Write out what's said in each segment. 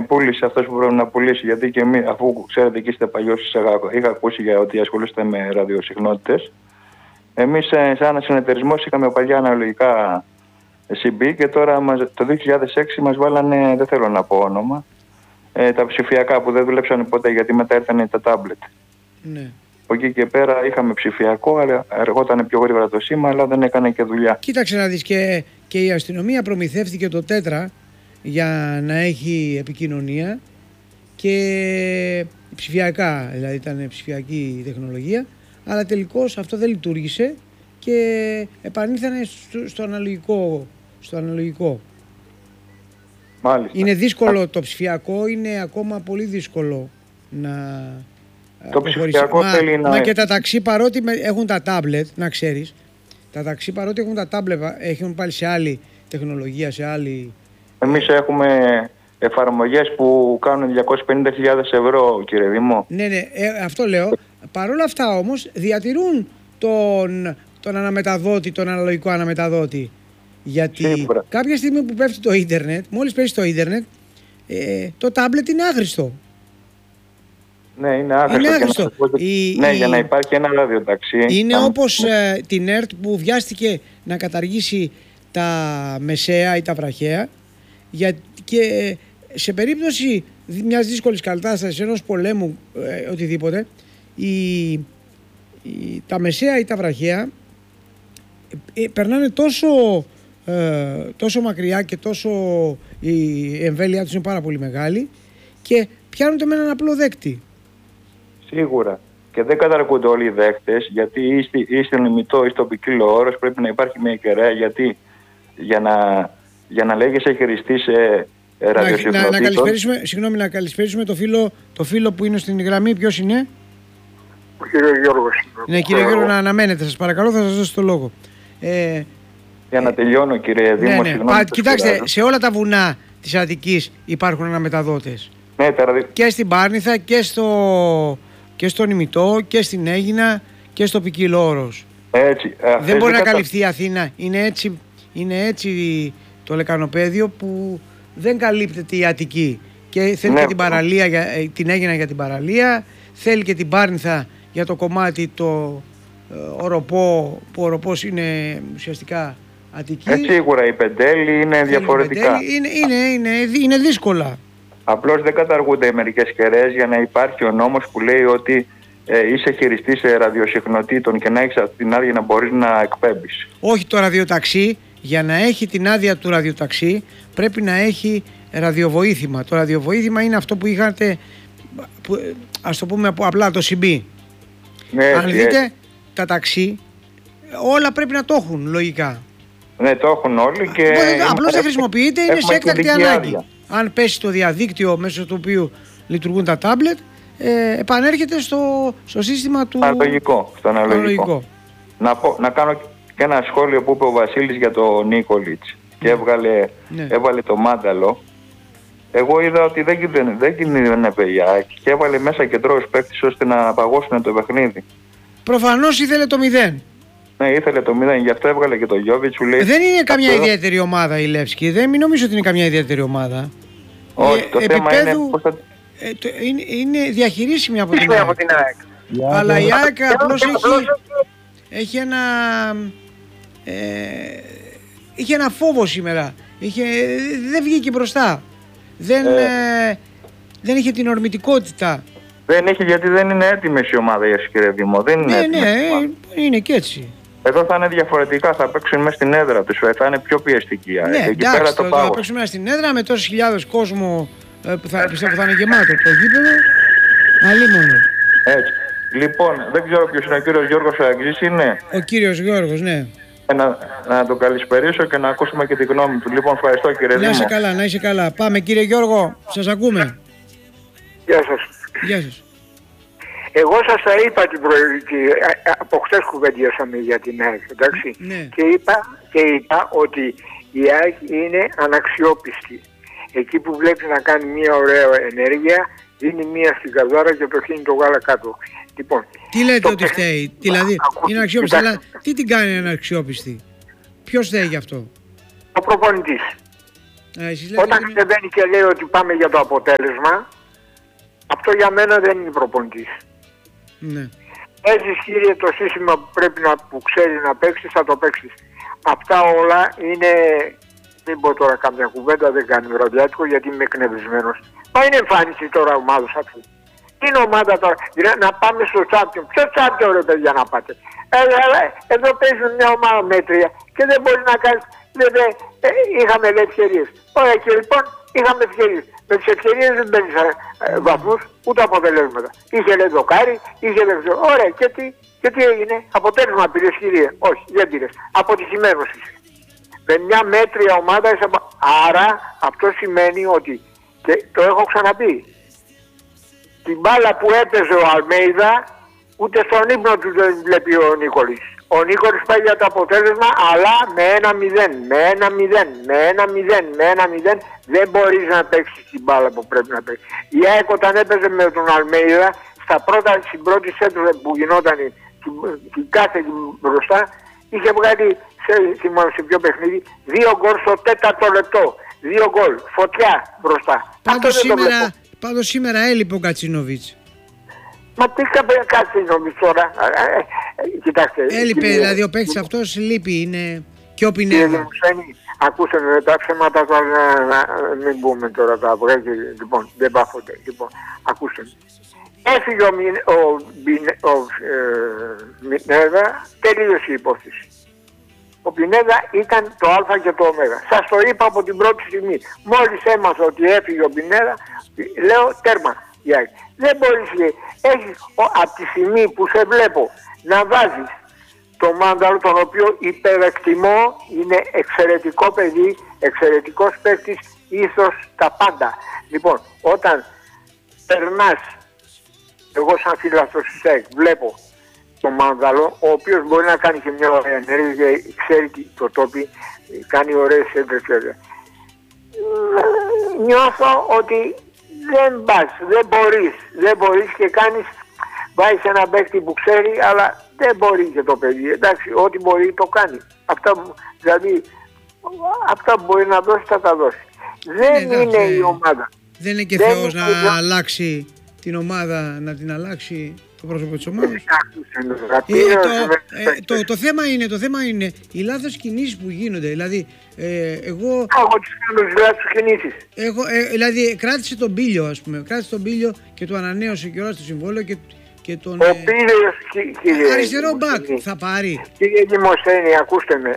πούλησε αυτός που πρέπει να πουλήσει. Γιατί και εμείς, αφού ξέρετε εκεί είστε παλιός, είχα ακούσει για ότι ασχολείστε με ραδιοσυχνότητες. Εμείς σαν ένα συνεταιρισμός είχαμε παλιά αναλογικά CB και τώρα το 2006 μας βάλανε, δεν θέλω να πω όνομα, τα ψηφιακά που δεν δουλέψαν ποτέ γιατί μετά ήρθαν τα τάμπλετ. Ναι. Από εκεί και πέρα είχαμε ψηφιακό, αλλά αργόταν πιο γρήγορα το σήμα, αλλά δεν έκανε και δουλειά. Κοίταξε να δεις, και η αστυνομία προμηθεύτηκε το τέτρα για να έχει επικοινωνία και ψηφιακά, δηλαδή ήταν ψηφιακή τεχνολογία, αλλά τελικώς αυτό δεν λειτουργήσε και επανήλθανε στο αναλογικό. Μάλιστα. Είναι δύσκολο το ψηφιακό, είναι ακόμα πολύ δύσκολο να... Το ψηφιακό θέλει να... Μα και τα ταξί, παρότι έχουν τα τάμπλετ, να ξέρεις, τα ταξί παρότι έχουν τα τάμπλετ, έχουν πάλι σε άλλη τεχνολογία, σε άλλη... Εμείς έχουμε εφαρμογές που κάνουν 250.000 ευρώ, κύριε Δήμο. Ναι, αυτό λέω. Παρ' όλα αυτά όμως διατηρούν τον αναμεταδότη, τον αναλογικό αναμεταδότη. Γιατί σίγουρα. Κάποια στιγμή που πέφτει το ίντερνετ, μόλις πέσει το ίντερνετ, το τάμπλετ είναι άχρηστο. Ναι, είναι άχρηστο. Για να υπάρχει ένα ραδιοταξί. Είναι όπως την ΕΡΤ που βιάστηκε να καταργήσει τα μεσαία ή τα βραχαία, και σε περίπτωση μιας δύσκολης κατάστασης, ενός πολέμου, οτιδήποτε, τα μεσαία ή τα βραχαία περνάνε τόσο μακριά και τόσο η εμβέλειά τους είναι πάρα πολύ μεγάλη και πιάνονται με έναν απλό δέκτη. Σίγουρα. Και δεν καταργούνται όλοι οι δέχτες, γιατί ή στην ημιτό ή στο ποικίλο όρος πρέπει να υπάρχει μια κεραία, γιατί για να λέγεσαι χειριστής ραδιοσυχνοτήτων... Να καλησπέρισουμε το φίλο που είναι στην γραμμή. Ποιος είναι? Ο κύριος Γιώργος. Ναι, κύριε Γιώργο, να αναμένετε, σας παρακαλώ, θα σας δώσω το λόγο. Για να τελειώνω, κύριε Δήμο, συγγνώμη. Κοιτάξτε, σε όλα τα βουνά της Αττικής υπάρχουν αναμεταδότες. Ναι, και στην Πάρνηθα και στον Ημιτό και στην Αίγινα και στο ποικίλο όρος. Έτσι. Δεν μπορεί να καλυφθεί η Αθήνα. Είναι έτσι το λεκανοπέδιο που δεν καλύπτεται η Αττική. Και θέλει και την παραλία, την Αίγινα για την παραλία, θέλει και την Πάρνηθα για το κομμάτι το οροπό, που ο οροπός είναι ουσιαστικά Αττική. Σίγουρα η Πεντέλη είναι διαφορετικά. Είναι δύσκολα. Απλώς δεν καταργούνται μερικές κεραίες για να υπάρχει ο νόμος που λέει ότι είσαι χειριστής ραδιοσυχνοτήτων και να έχεις την άδεια να μπορείς να εκπέμπεις. Όχι, το ραδιοταξί, για να έχει την άδεια του ραδιοταξί πρέπει να έχει ραδιοβοήθημα. Το ραδιοβοήθημα είναι αυτό που είχατε, ας το πούμε απλά, το CB. Αν δείτε τα ταξί, όλα πρέπει να το έχουν λογικά. Ναι, το έχουν όλοι και... Απλώς δεν χρησιμοποιείται, είναι σε έκτακτη ανάγκη. Αν πέσει το διαδίκτυο μέσω του οποίου λειτουργούν τα τάμπλετ, επανέρχεται στο σύστημα του... Στο αναλογικό. Να κάνω και ένα σχόλιο που είπε ο Βασίλης για το Νίκολιτς και έβαλε το μάνταλο. Εγώ είδα ότι δεν κινδύνευε η ΑΕΚ και έβαλε μέσα κεντρώους παίκτης ώστε να παγώσουν το παιχνίδι. Προφανώς ήθελε το 0. Ναι, ήθελε το 0, γι' αυτό έβγαλε και το Γιόβιτς. Δεν είναι καμιά ιδιαίτερη ομάδα η Λεύσκη, δεν νομίζω ότι είναι καμιά ιδιαίτερη ομάδα. Όχι, το θέμα είναι πώς θα... είναι διαχειρίσιμη από την ΑΕΚ. Αλλά η ΑΕΚ απλώς έχει ένα φόβο σήμερα. Δεν βγήκε μπροστά. Δεν είχε την ορμητικότητα. Δεν έχει, γιατί δεν είναι έτοιμη η ομάδα, κύριε Δήμο. Είναι και έτσι. Εδώ θα είναι διαφορετικά, θα παίξουν μέσα στην έδρα τους, θα είναι πιο πιεστική. Ναι, εντάξει, θα παίξουν μέσα στην έδρα με τόσες χιλιάδες κόσμο που πιστεύω θα είναι γεμάτο το γήπεδο. Αλίμονο. Έτσι. Λοιπόν, δεν ξέρω ποιος είναι ο κύριος Γιώργος Αγγζής, είναι. Ο κύριος Γιώργος, ναι. Να τον καλησπερίσω και να ακούσουμε και τη γνώμη του. Λοιπόν, ευχαριστώ, κύριε Δήμο. Να είσαι καλά. Πάμε, κύριε Γιώργο, σας ακούμε. Γεια σας. Γεια σας. Εγώ σας τα είπα την προηγούμενη, από χτες κουβεντιάσαμε για την ΑΕΚ, εντάξει. Ναι. Και είπα ότι η ΑΕΚ είναι αναξιόπιστη. Εκεί που βλέπει να κάνει μια ωραία ενέργεια, δίνει μια στην καζάρα και πεθύνει το γάλα κάτω. Λοιπόν, τι λέτε ότι φταίει, δηλαδή είναι αναξιόπιστη, αλλά τι την κάνει αναξιόπιστη, ποιος φταίει γι' αυτό? Ο προπονητής. Όταν κατεβαίνει και λέει ότι πάμε για το αποτέλεσμα, αυτό για μένα δεν είναι προπονητής. Ναι. Έχεις, κύριε, το σύστημα που πρέπει που ξέρει να παίξεις, θα το παίξεις. Αυτά όλα είναι, μην πω τώρα καμιά κουβέντα, δεν κάνει ραδιάτικο γιατί είμαι εκνευρισμένος. Μα είναι εμφάνιση τώρα ομάδος αυτή. Είναι ομάδα τώρα, δηλαδή να πάμε στο Champions. Ποιο Champions ρε παιδιά να πάτε? Εδώ παίζουν μια ομάδα μέτρια και δεν μπορεί να κάνει. Είχαμε ευκαιρίες. Ωραία, και λοιπόν είχαμε ευκαιρίες. Με τις ευκαιρίες δεν παίρνεις βαθμούς ούτε αποτελέσματα. Είχε λέει δοκάρι, είχε λέει. Ωραία, και τι έγινε? Αποτέλεσμα πήρες, κύριε? Όχι, δεν πήρες. Αποτυχημένος είσαι. Με μια μέτρια ομάδα είσαι. Άρα αυτό σημαίνει ότι, και το έχω ξαναπεί, την μπάλα που έπαιζε ο Αλμέιδα ούτε στον ύπνο του δεν βλέπει ο Νίκολης. Ο Νίκολης πάει για το αποτέλεσμα, αλλά με 1-0 δεν μπορείς να παίξεις την μπάλα που πρέπει να παίξεις. Η ΑΕΚ όταν έπαιζε με τον Αλμέιδα, στην πρώτη σέντρα που γινόταν την κάθε μπροστά, είχε βγάλει σε ποιο παιχνίδι 2 γκολ στο 4ο λεπτό. 2 γκολ, φωτιά μπροστά. Πάντως σήμερα έλειπε ο Κατσίνοβιτς. Μα τι Κατσίνοβιτς τώρα? Κοιτάξτε. Έλειπε, δηλαδή ο παίκτης αυτός λείπει, είναι και ο Πινέδα. Ακούστε τα ψέματα τώρα, μην μπούμε τώρα τα βγάζει, λοιπόν, δεν πάθονται. Λοιπόν, ακούστε. Έφυγε ο Πινέδα, τελείωσε η υπόθεση. Ο Πινέδα ήταν το Α και το Ω. Σας το είπα από την πρώτη στιγμή. Μόλις έμαθα ότι έφυγε ο Πινέδα, λέω τέρμα. Δεν μπορείς, από τη στιγμή που σε βλέπω να βάζεις το Μάνταλο, τον οποίο υπερεκτιμώ, είναι εξαιρετικό παιδί, εξαιρετικός παίκτης, ήθος, τα πάντα. Λοιπόν, όταν περνάς, εγώ σαν φίλαθος της ΑΕΚ βλέπω τον Μάνταλο, ο οποίος μπορεί να κάνει και μια ωραία ενέργεια, ξέρει το τόπι, κάνει ωραίες έντρες. Νιώθω ότι δεν μπορείς και κάνεις, βάζεις ένα παίκτη που ξέρει, αλλά δεν μπορεί και το παιδί. Εντάξει, ό,τι μπορεί το κάνει. Αυτά που μπορεί να δώσει θα τα δώσει. Δεν είναι η ομάδα. Δεν είναι και Θεός να αλλάξει την ομάδα, να την αλλάξει το πρόσωπο της ομάδας. Το θέμα είναι οι λάθος κινήσεις που γίνονται. Δηλαδή, εγώ τις κάνω τις λάθος κινήσεις. Δηλαδή, κράτησε τον Πίλιο, ας πούμε. Κράτησε τον Πίλιο και του ανανέωσε και όλα στο συμβόλαιο και τον. Ο Πίλιος, κύριε. Αριστερό μπακ θα πάρει. Κύριε Δημοσθένη, ακούστε με.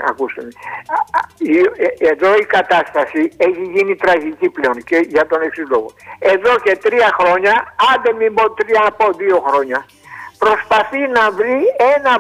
Εδώ η κατάσταση έχει γίνει τραγική πλέον και για τον εξής λόγο. Εδώ και 3 χρόνια, άντε μην πω 3, από 2 χρόνια, προσπαθεί να βρει ένα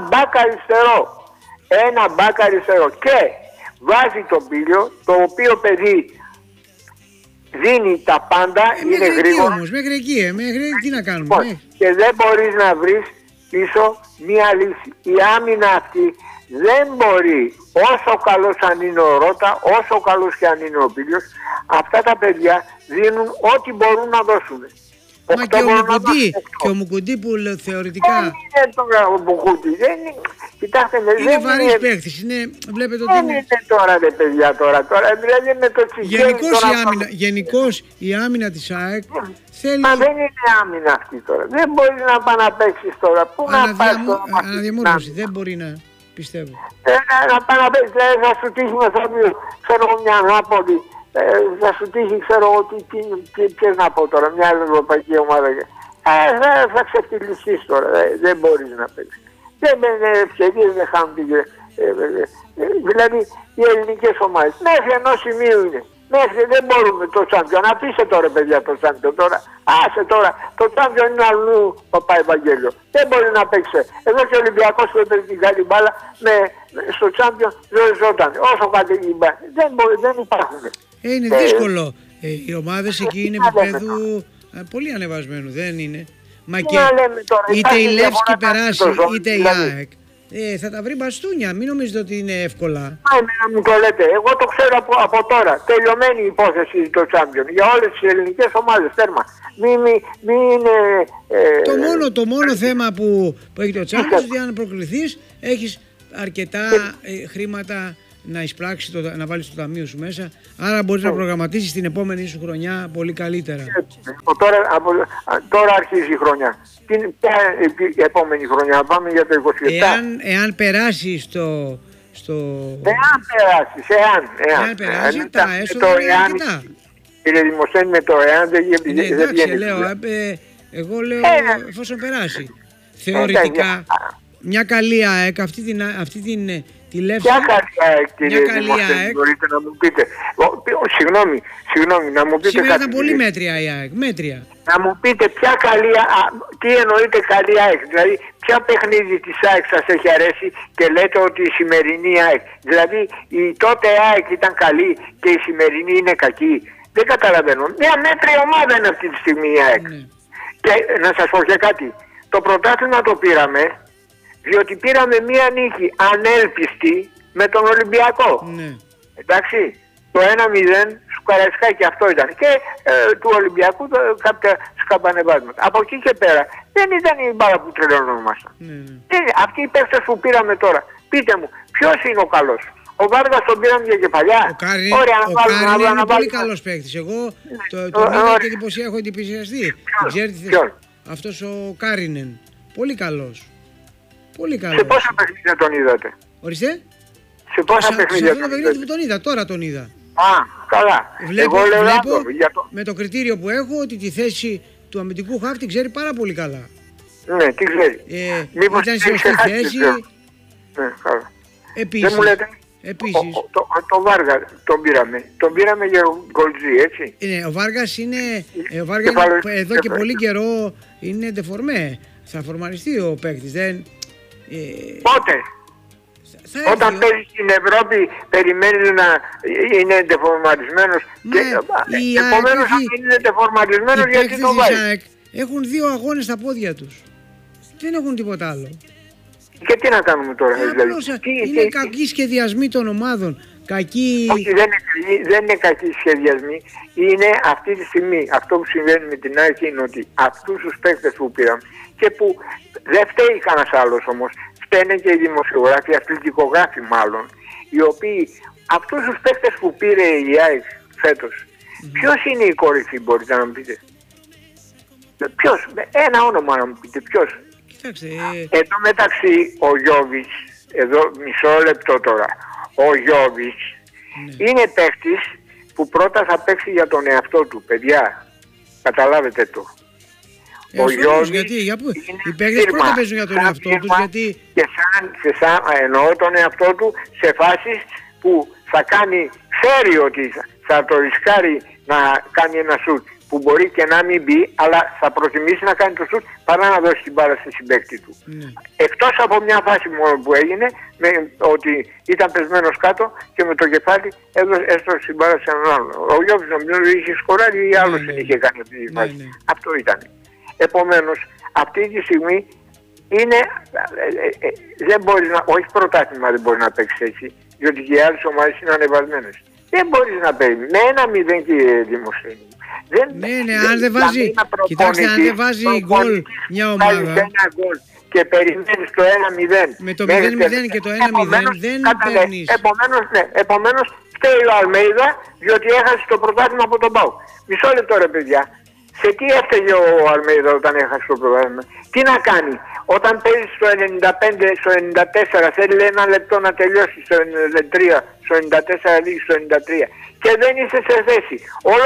μπακ αριστερό. Και βάζει τον Πίλιο, το οποίο παιδί δίνει τα πάντα, είναι γρήγορο. Μέχρι εκεί, τι να κάνουμε. Και δεν μπορείς να βρεις πίσω μία λύση. Η άμυνα αυτή δεν μπορεί, όσο καλός αν είναι ο Ρώτα, όσο καλός και αν είναι ο Πίλιος, αυτά τα παιδιά δίνουν ό,τι μπορούν να δώσουν. Μα και ο Μουκουντή που θεωρητικά. Δεν είναι τώρα ο Μουκουντή. Κοιτάξτε, είναι βαρύς παίκτης. Βλέπετε ότι είναι τώρα ρε παιδιά τώρα. Δηλαδή με το τσιγέλι. Γενικώς η άμυνα της ΑΕΚ θέλει. Μα δεν είναι άμυνα αυτή τώρα. Δεν μπορεί να πάει να παίξεις τώρα. Πού να πας τώρα? Αναδιαμόρφωση. Δεν μπορεί να πιστεύω. Να πάει να παίξεις. Θα σου τύχει μεθαύριο, ξέρω, μια ανάποδη. Θα σου τύχει, ξέρω εγώ, ποιες να πω τώρα, μια άλλη ευρωπαϊκή ομάδα. Θα ξεφτυλιστείς τώρα, δεν μπορείς να παίξεις. Δεν είναι ευκαιρίες, δεν χάνουν την. Δηλαδή οι ελληνικές ομάδες μέχρι ενός σημείου είναι. Μέχρι δεν μπορούμε το Champions. Αφήστε τώρα παιδιά το Champions τώρα. Άσε τώρα. Το Champions είναι αλλού παπά Ευαγγέλιο. Δεν μπορεί να παίξει. Εδώ και ο Ολυμπιακός που έπαιζε την καλή μπάλα στο Champions δεν ζώταν. Όσο κάτι δεν υπάρχουν. Είναι δύσκολο. Οι ομάδες εκεί είναι επίπεδου πολύ ανεβασμένου. Δεν είναι. Μα και είτε η Λεύσκη περάσει είτε η ΑΕΚ. Θα τα βρει μπαστούνια, μην νομίζετε ότι είναι εύκολα. Εμένα μου το λέτε, εγώ το ξέρω από τώρα. Τελειωμένη η υπόθεση το Champions για όλες τις ελληνικές ομάδες, τέρμα. Το μόνο θέμα που έχει το Champions είναι ότι αν προκληθείς έχεις αρκετά χρήματα να εισπράξει, να βάλεις το ταμείο σου μέσα. Άρα μπορείς να προγραμματίσεις την επόμενη σου χρονιά πολύ καλύτερα. Τώρα αρχίζει η χρονιά. Ποια η επόμενη χρονιά, πάμε για το 27. Εάν περάσεις Εάν περάσει, τα έσοδα είναι αρκετά. Κύριε Δημοσθένη, με το εάν δεν βγαίνει. Εγώ λέω εφόσον περάσει. Θεωρητικά, μια καλή ΑΕΚ, αυτή τη Λεύση. Ποια καλή ΑΕΚ, κύριε Δημοσθένη, μπορείτε να μου πείτε. Συγγνώμη, να μου πείτε σήμερα κάτι. Ήταν πολύ μέτρια η ΑΕΚ, μέτρια. Να μου πείτε ποια καλή, τι εννοείται καλή ΑΕΚ, δηλαδή ποια παιχνίδι της ΑΕΚ σας έχει αρέσει και λέτε ότι η σημερινή ΑΕΚ, δηλαδή η τότε ΑΕΚ ήταν καλή και η σημερινή είναι κακή. Δεν καταλαβαίνω. Μια μέτρια ομάδα είναι αυτή τη στιγμή η ΑΕΚ. Και να σας πω και κάτι, το πρωτάθλημα το πήραμε διότι πήραμε μια νίκη ανέλπιστη με τον Ολυμπιακό. Εντάξει. Το 1-0 σου Καραϊσκάκη αυτό ήταν. Και του Ολυμπιακού κάποια σκαμπανεβάσματα. Από εκεί και πέρα δεν ήταν η μπάλα που τρελαινόμασταν. Αυτοί οι παίκτες που πήραμε τώρα, πείτε μου, ποιος είναι ο καλός. Ο Βάργας τον πήραμε για κεφαλιά. Ο Κάριν είναι πολύ καλός παίκτης. Εγώ τον είδα και έχω εντυπωσιαστεί. Αυτός ο Κάρινεν. Πολύ καλός. Πολύ καλός. Σε πόσα παιχνίδια τον είδατε? Ορίστε. Σε πόσα παιχνίδια τον είδα? Τώρα τον είδα. Καλά. Βλέπω με το κριτήριο που έχω ότι τη θέση του αμυντικού χαφ την ξέρει πάρα πολύ καλά. Ναι, τι ξέρει. Ήταν σε σωστή θέση. Ναι, καλά. Επίσης. Δεν μου λέτε. Το Βάργα τον πήραμε για γκολτζή, έτσι. Ναι, ο Βάργας είναι εδώ και πολύ καιρό είναι ντεφορμέ. Θα φορμαριστεί ο παίκτης. Πότε? Όταν παίζει στην Ευρώπη περιμένεις να είναι ντεφορμαρισμένος και επομένως αν είναι ντεφορμαρισμένος γιατί το βάζει. Έχουν 2 αγώνες στα πόδια τους. Δεν έχουν τίποτα άλλο. Και τι να κάνουμε τώρα δηλαδή? Είναι κακοί σχεδιασμοί των ομάδων. Όχι, δεν είναι κακοί σχεδιασμοί. Είναι αυτή τη στιγμή αυτό που συμβαίνει με την ΑΕΚ είναι ότι αυτούς τους παίκτες που πήραμε και που δεν φταίει κανένας άλλος όμως, φταίνε και οι δημοσιογράφοι, οι αθλητικογράφοι μάλλον, οι οποίοι αυτούς τους παίκτες που πήρε η ΑΕΚ φέτος, ποιος είναι η κορυφή, μπορείτε να μου πείτε? Ποιος? Ένα όνομα να μου πείτε, ποιος? Εν τω μεταξύ ο Γιώβιτς, εδώ μισό λεπτό τώρα, ο Γιώβιτς είναι παίκτης που πρώτα θα παίξει για τον εαυτό του, παιδιά, καταλάβετε το. Ο Γιώβιτς οι παίκτες πρώτα παίζουν για τον εαυτό τους, γιατί... Και εννοώ τον εαυτό του σε φάσεις που θα κάνει, ξέρει ότι θα το ρισκάρει να κάνει ένα σουτ που μπορεί και να μην μπει, αλλά θα προτιμήσει να κάνει το σουτ παρά να δώσει την μπάλα στη συμπαίκτη του. Εκτός από μια φάση μόνο που έγινε, ότι ήταν πεσμένος κάτω και με το κεφάλι έστωσε την μπάλα σε έναν άλλο. Ο Γιώβιτς νομίζω είχε σκοράρει ή άλλος την είχε κάνει αυτή τη φάση. Αυτό ήταν. Επομένως, αυτή τη στιγμή είναι, δεν μπορεί να, όχι πρωτάθλημα δεν μπορεί να παίξει έτσι, διότι και οι άλλες ομάδες είναι ανεβασμένες. Δεν μπορείς να παίξει. Με 1-0 κύριε Δημοσθένη. Ναι, αν δεν βάζει, κοιτάξτε, αν δεν βάζει γκολ μια ομάδα και περιμένεις το 1-0 με το 0-0 και το 1-0 δεν παίρνεις. Επομένως φταίει ο Αλμέιδα διότι έχασε το πρωτάθλημα από τον ΠΑΟΚ. Μισό λεπτό ρε παιδιά. Σε τι έφταιγε ο Αλμέιδα όταν έχασε το πρωτάθλημα? Τι να κάνει? Όταν παίζει στο 95, στο 94 θέλει ένα λεπτό να τελειώσει, στο 93, στο 94 λύγει στο 93 και δεν είσαι σε θέση.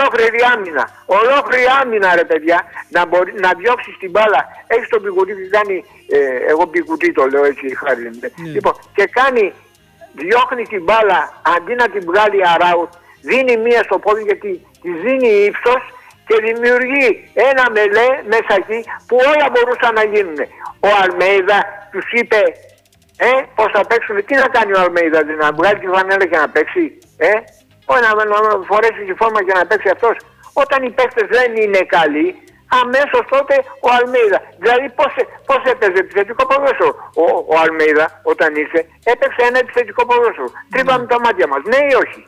Ολόκληρη άμυνα ρε παιδιά, να διώξεις την μπάλα. Έχεις τον Πικουτί που κάνει, εγώ Πικουτί το λέω έτσι χάρη. Λοιπόν, και διώχνει την μπάλα αντί να την βγάλει αράουτ, δίνει μία στο πόδι γιατί τη δίνει ύψος και δημιουργεί ένα μελέ μέσα εκεί που όλα μπορούσαν να γίνουν. Ο Αλμέιδα τους είπε πώς θα παίξουν. Τι να κάνει ο Αλμέιδα? Να βγάλει τη φανέλα και να παίξει? Όχι να φορέσει τη φόρμα και να παίξει αυτός? Όταν οι παίκτες δεν είναι καλοί, αμέσως τότε ο Αλμέιδα. Δηλαδή πώς έπαιζε επιθετικό ποδόσφαιρο ο Αλμέιδα όταν ήρθε? Έπαιξε ένα επιθετικό ποδόσφαιρο. Τρύπαμε τα μάτια μας. Ναι ή όχι?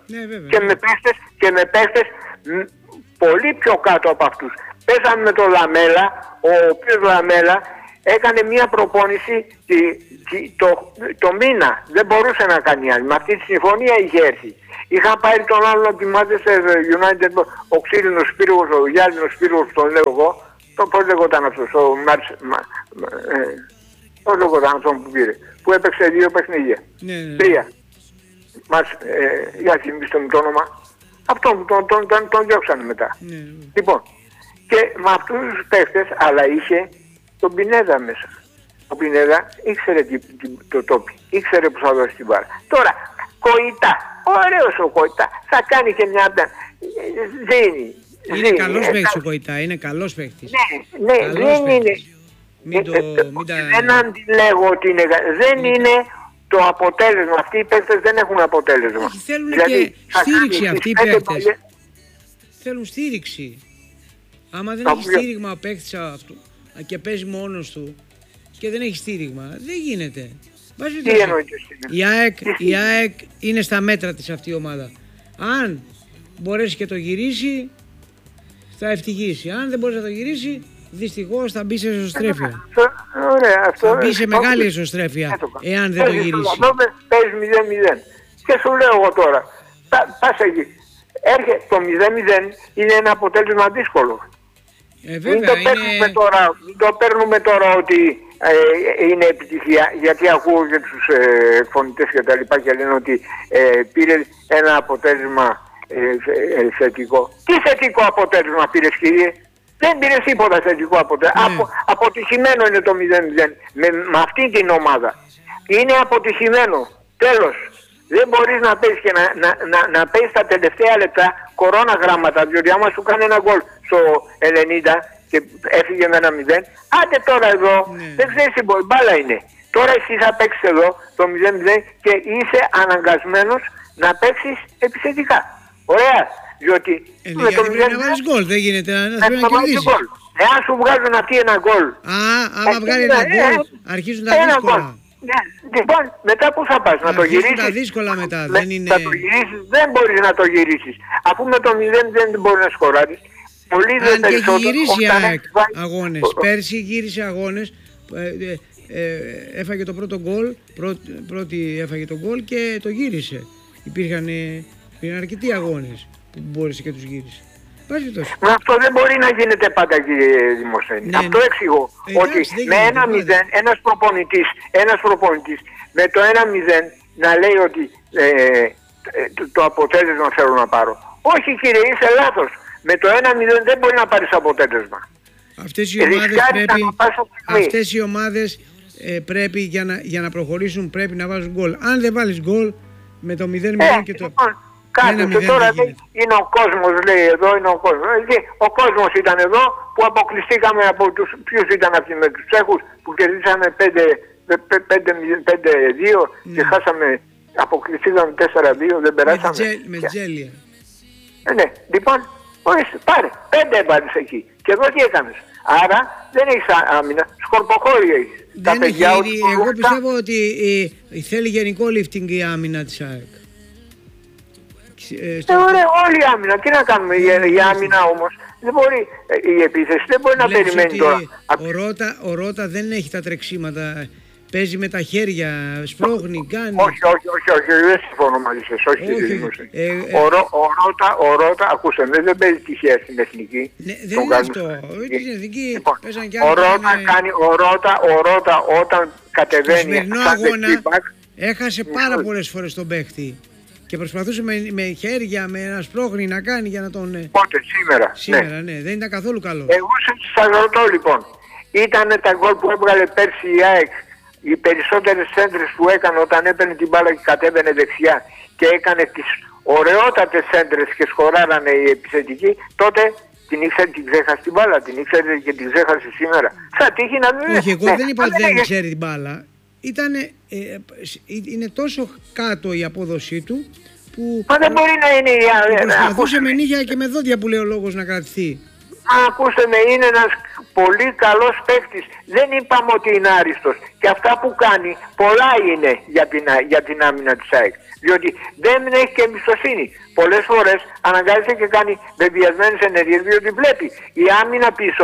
Και με παίκτες πολύ πιο κάτω από αυτούς. Πέσαμε με το Λαμέλα, ο οποίος Λαμέλα έκανε μια προπόνηση το μήνα. Δεν μπορούσε να κάνει άλλη. Με αυτή τη συμφωνία είχε έρθει. Είχαν πάρει τον άλλον από τη Manchester United, ο ξύλινος Σπύρογος, ο γυάλινος Σπύρογος, τον λέω εγώ. Πώς λεγόταν αυτός, πώς λεγόταν αυτόν που πήρε, που έπαιξε 2 παιχνίδια. 3. Για θυμίστε μου το όνομα. Αυτόν τον διώξανε μετά. Λοιπόν, και με αυτούς τους παίχτες, αλλά είχε τον Πινέδα μέσα. Ο Πινέδα ήξερε το τόπι, ήξερε που θα δώσει την μπάλα. Τώρα, Κοϊτά, ωραίος ο Κοϊτά, θα κάνει και μια... Δίνει. Είναι καλός παίκτης ο Κοϊτά, είναι καλός παίκτης. Ναι, δεν είναι. Δεν αντιλέγω ότι είναι. Δεν είναι το αποτέλεσμα. Αυτοί οι παίκτες δεν έχουν αποτέλεσμα. Θέλουν και στήριξη αυτοί οι παίκτες. Θέλουν στήριξη. Άμα δεν έχει στήριγμα ο παίκτης και παίζει μόνος του και δεν έχει στήριγμα, δεν γίνεται. Τι εννοείται? Η ΑΕΚ είναι στα μέτρα της αυτή η ομάδα. Αν μπορέσει και το γυρίσει, θα ευτυχήσει. Αν δεν μπορεί να το γυρίσει, δυστυχώς θα μπει σε εσωστρέφεια. Ωραία, θα μπει σε μεγάλη εσωστρέφεια εάν δεν το γυρίσει. Παίζει 0-0. Και σου λέω εγώ τώρα, πας εκεί. Έρχεται το 0-0, είναι ένα αποτέλεσμα δύσκολο. Μην το παίρνουμε τώρα ότι είναι επιτυχία, γιατί ακούω και τους εκφωνητές και τα λοιπά και λένε ότι πήρε ένα αποτέλεσμα θετικό. Τι θετικό αποτέλεσμα πήρες, κύριε? Δεν πήρες τίποτα θετικό αποτέλεσμα. Αποτυχημένο είναι το 0-0 με αυτή την ομάδα. Είναι αποτυχημένο. Τέλος. Δεν μπορείς να παίζεις και να παίζεις τα τελευταία λεπτά κορώνα γράμματα, διότι άμα σου κάνει ένα γκολ στο 90 και έφυγε με ένα 0, άντε τώρα εδώ, δεν ξέρεις τι μπορεί, μπάλα είναι. Τώρα εσύ θα παίξεις εδώ το 0-0 και είσαι αναγκασμένος να παίξεις επιθετικά. Ωραία, διότι με το 0-0 να βάλεις γκολ, δεν γίνεται να κερδίσεις. Εάν σου βγάζουν αυτοί ένα γκολ, άμα βγάλει ένα γκολ, αρχίζουν τα δύσκολα. Ναι, λοιπόν, μετά πού θα πας, να το γυρίσεις? Τα δύσκολα μετά, δεν είναι... Θα το γυρίσεις, δεν μπορείς να το γυρίσεις. Αφού με το 0 δεν μπορείς να σκοράρεις. Αν και έχει γυρίσει αγώνες, πέρσι γύρισε αγώνες, έφαγε το πρώτο γκολ, πρώτη έφαγε το γκολ και το γύρισε. Υπήρχαν αρκετοί αγώνες που μπόρεσε και τους γύρισε. Μα αυτό δεν μπορεί να γίνεται πάντα, κύριε Δημοσθένη. Αυτό εξηγώ. Ότι με 1-0 ένας προπονητής με το 1-0 να λέει ότι το αποτέλεσμα θέλω να πάρω. Όχι, κύριε, είσαι λάθος. Με το 1-0 δεν μπορεί να πάρεις αποτέλεσμα. Αυτές οι ομάδες πρέπει για να προχωρήσουν πρέπει να βάζουν γκολ. Αν δεν βάλεις γκολ με το 0-0 και το... Κάτσε τώρα, είναι ο κόσμος, λέει, εδώ είναι ο κόσμος. Ο κόσμος ήταν εδώ που αποκλειστήκαμε από τους... Ποιους ήταν αυτοί? Με τους Τσέχους που κερδίσαμε 5-2 και χάσαμε, αποκλειστήκαμε 4-2, δεν περάσαμε. Με Τζέλια. Ναι, λοιπόν, πάρε, 5 έβαλες εκεί. Και εδώ τι έκανες? Άρα δεν έχεις άμυνα, σκορποχώρη έχεις. Εγώ πιστεύω ότι θέλει γενικό lifting η άμυνα της ΑΕΚ. Ωραία, όλη η άμυνα. Τι να κάνουμε, η άμυνα όμως δεν μπορεί, η επίθεση δεν μπορεί να περιμένει τώρα. Ο Ρώτα δεν έχει τα τρεξίματα, παίζει με τα χέρια, σπρώχνει, κάνει. Όχι, δεν συμφωνώ μαζί σας, ο Ρώτα, ακούστε, δεν παίζει τυχαία στην εθνική. Δεν είναι αυτό, στην εθνική παίζαν κι άλλοι. Ο Ρώτα όταν κατεβαίνει σαν δεξίπακ, έχασε πάρα πολλές φορές τον παίχτη. Και προσπαθούσε με χέρια, με ένα σπρώχνη να κάνει για να τον... Πότε, σήμερα, ναι, δεν ήταν καθόλου καλό. Εγώ σας ρωτώ λοιπόν, ήταν τα γκολ που έβγαλε πέρσι η ΑΕΚ, οι περισσότερες σέντρες που έκανε όταν έπαιρνε την μπάλα και κατέβαινε δεξιά και έκανε τις ωραιότατες σέντρες και σκοράρανε οι επιθετικοί, τότε την ξέχασε την μπάλα, την ήξερε και την ξέχασε σήμερα. Θα τύχει να μην... Όχι, εγώ δεν είπα ότι δεν ξέρει την μπάλα. Είναι τόσο κάτω η απόδοσή του που μα δεν μπορεί να είναι προσπαθούσε με νύχια και με δόντια που λέει ο λόγος να κρατηθεί. Ακούστε με, είναι ένας πολύ καλός παίκτης. Δεν είπαμε ότι είναι άριστος. Και αυτά που κάνει πολλά είναι για την άμυνα της ΑΕΚ. Διότι δεν έχει και εμπιστοσύνη. Πολλές φορές αναγκάζεται και κάνει βεβαιασμένες ενέργειες, διότι βλέπει η άμυνα πίσω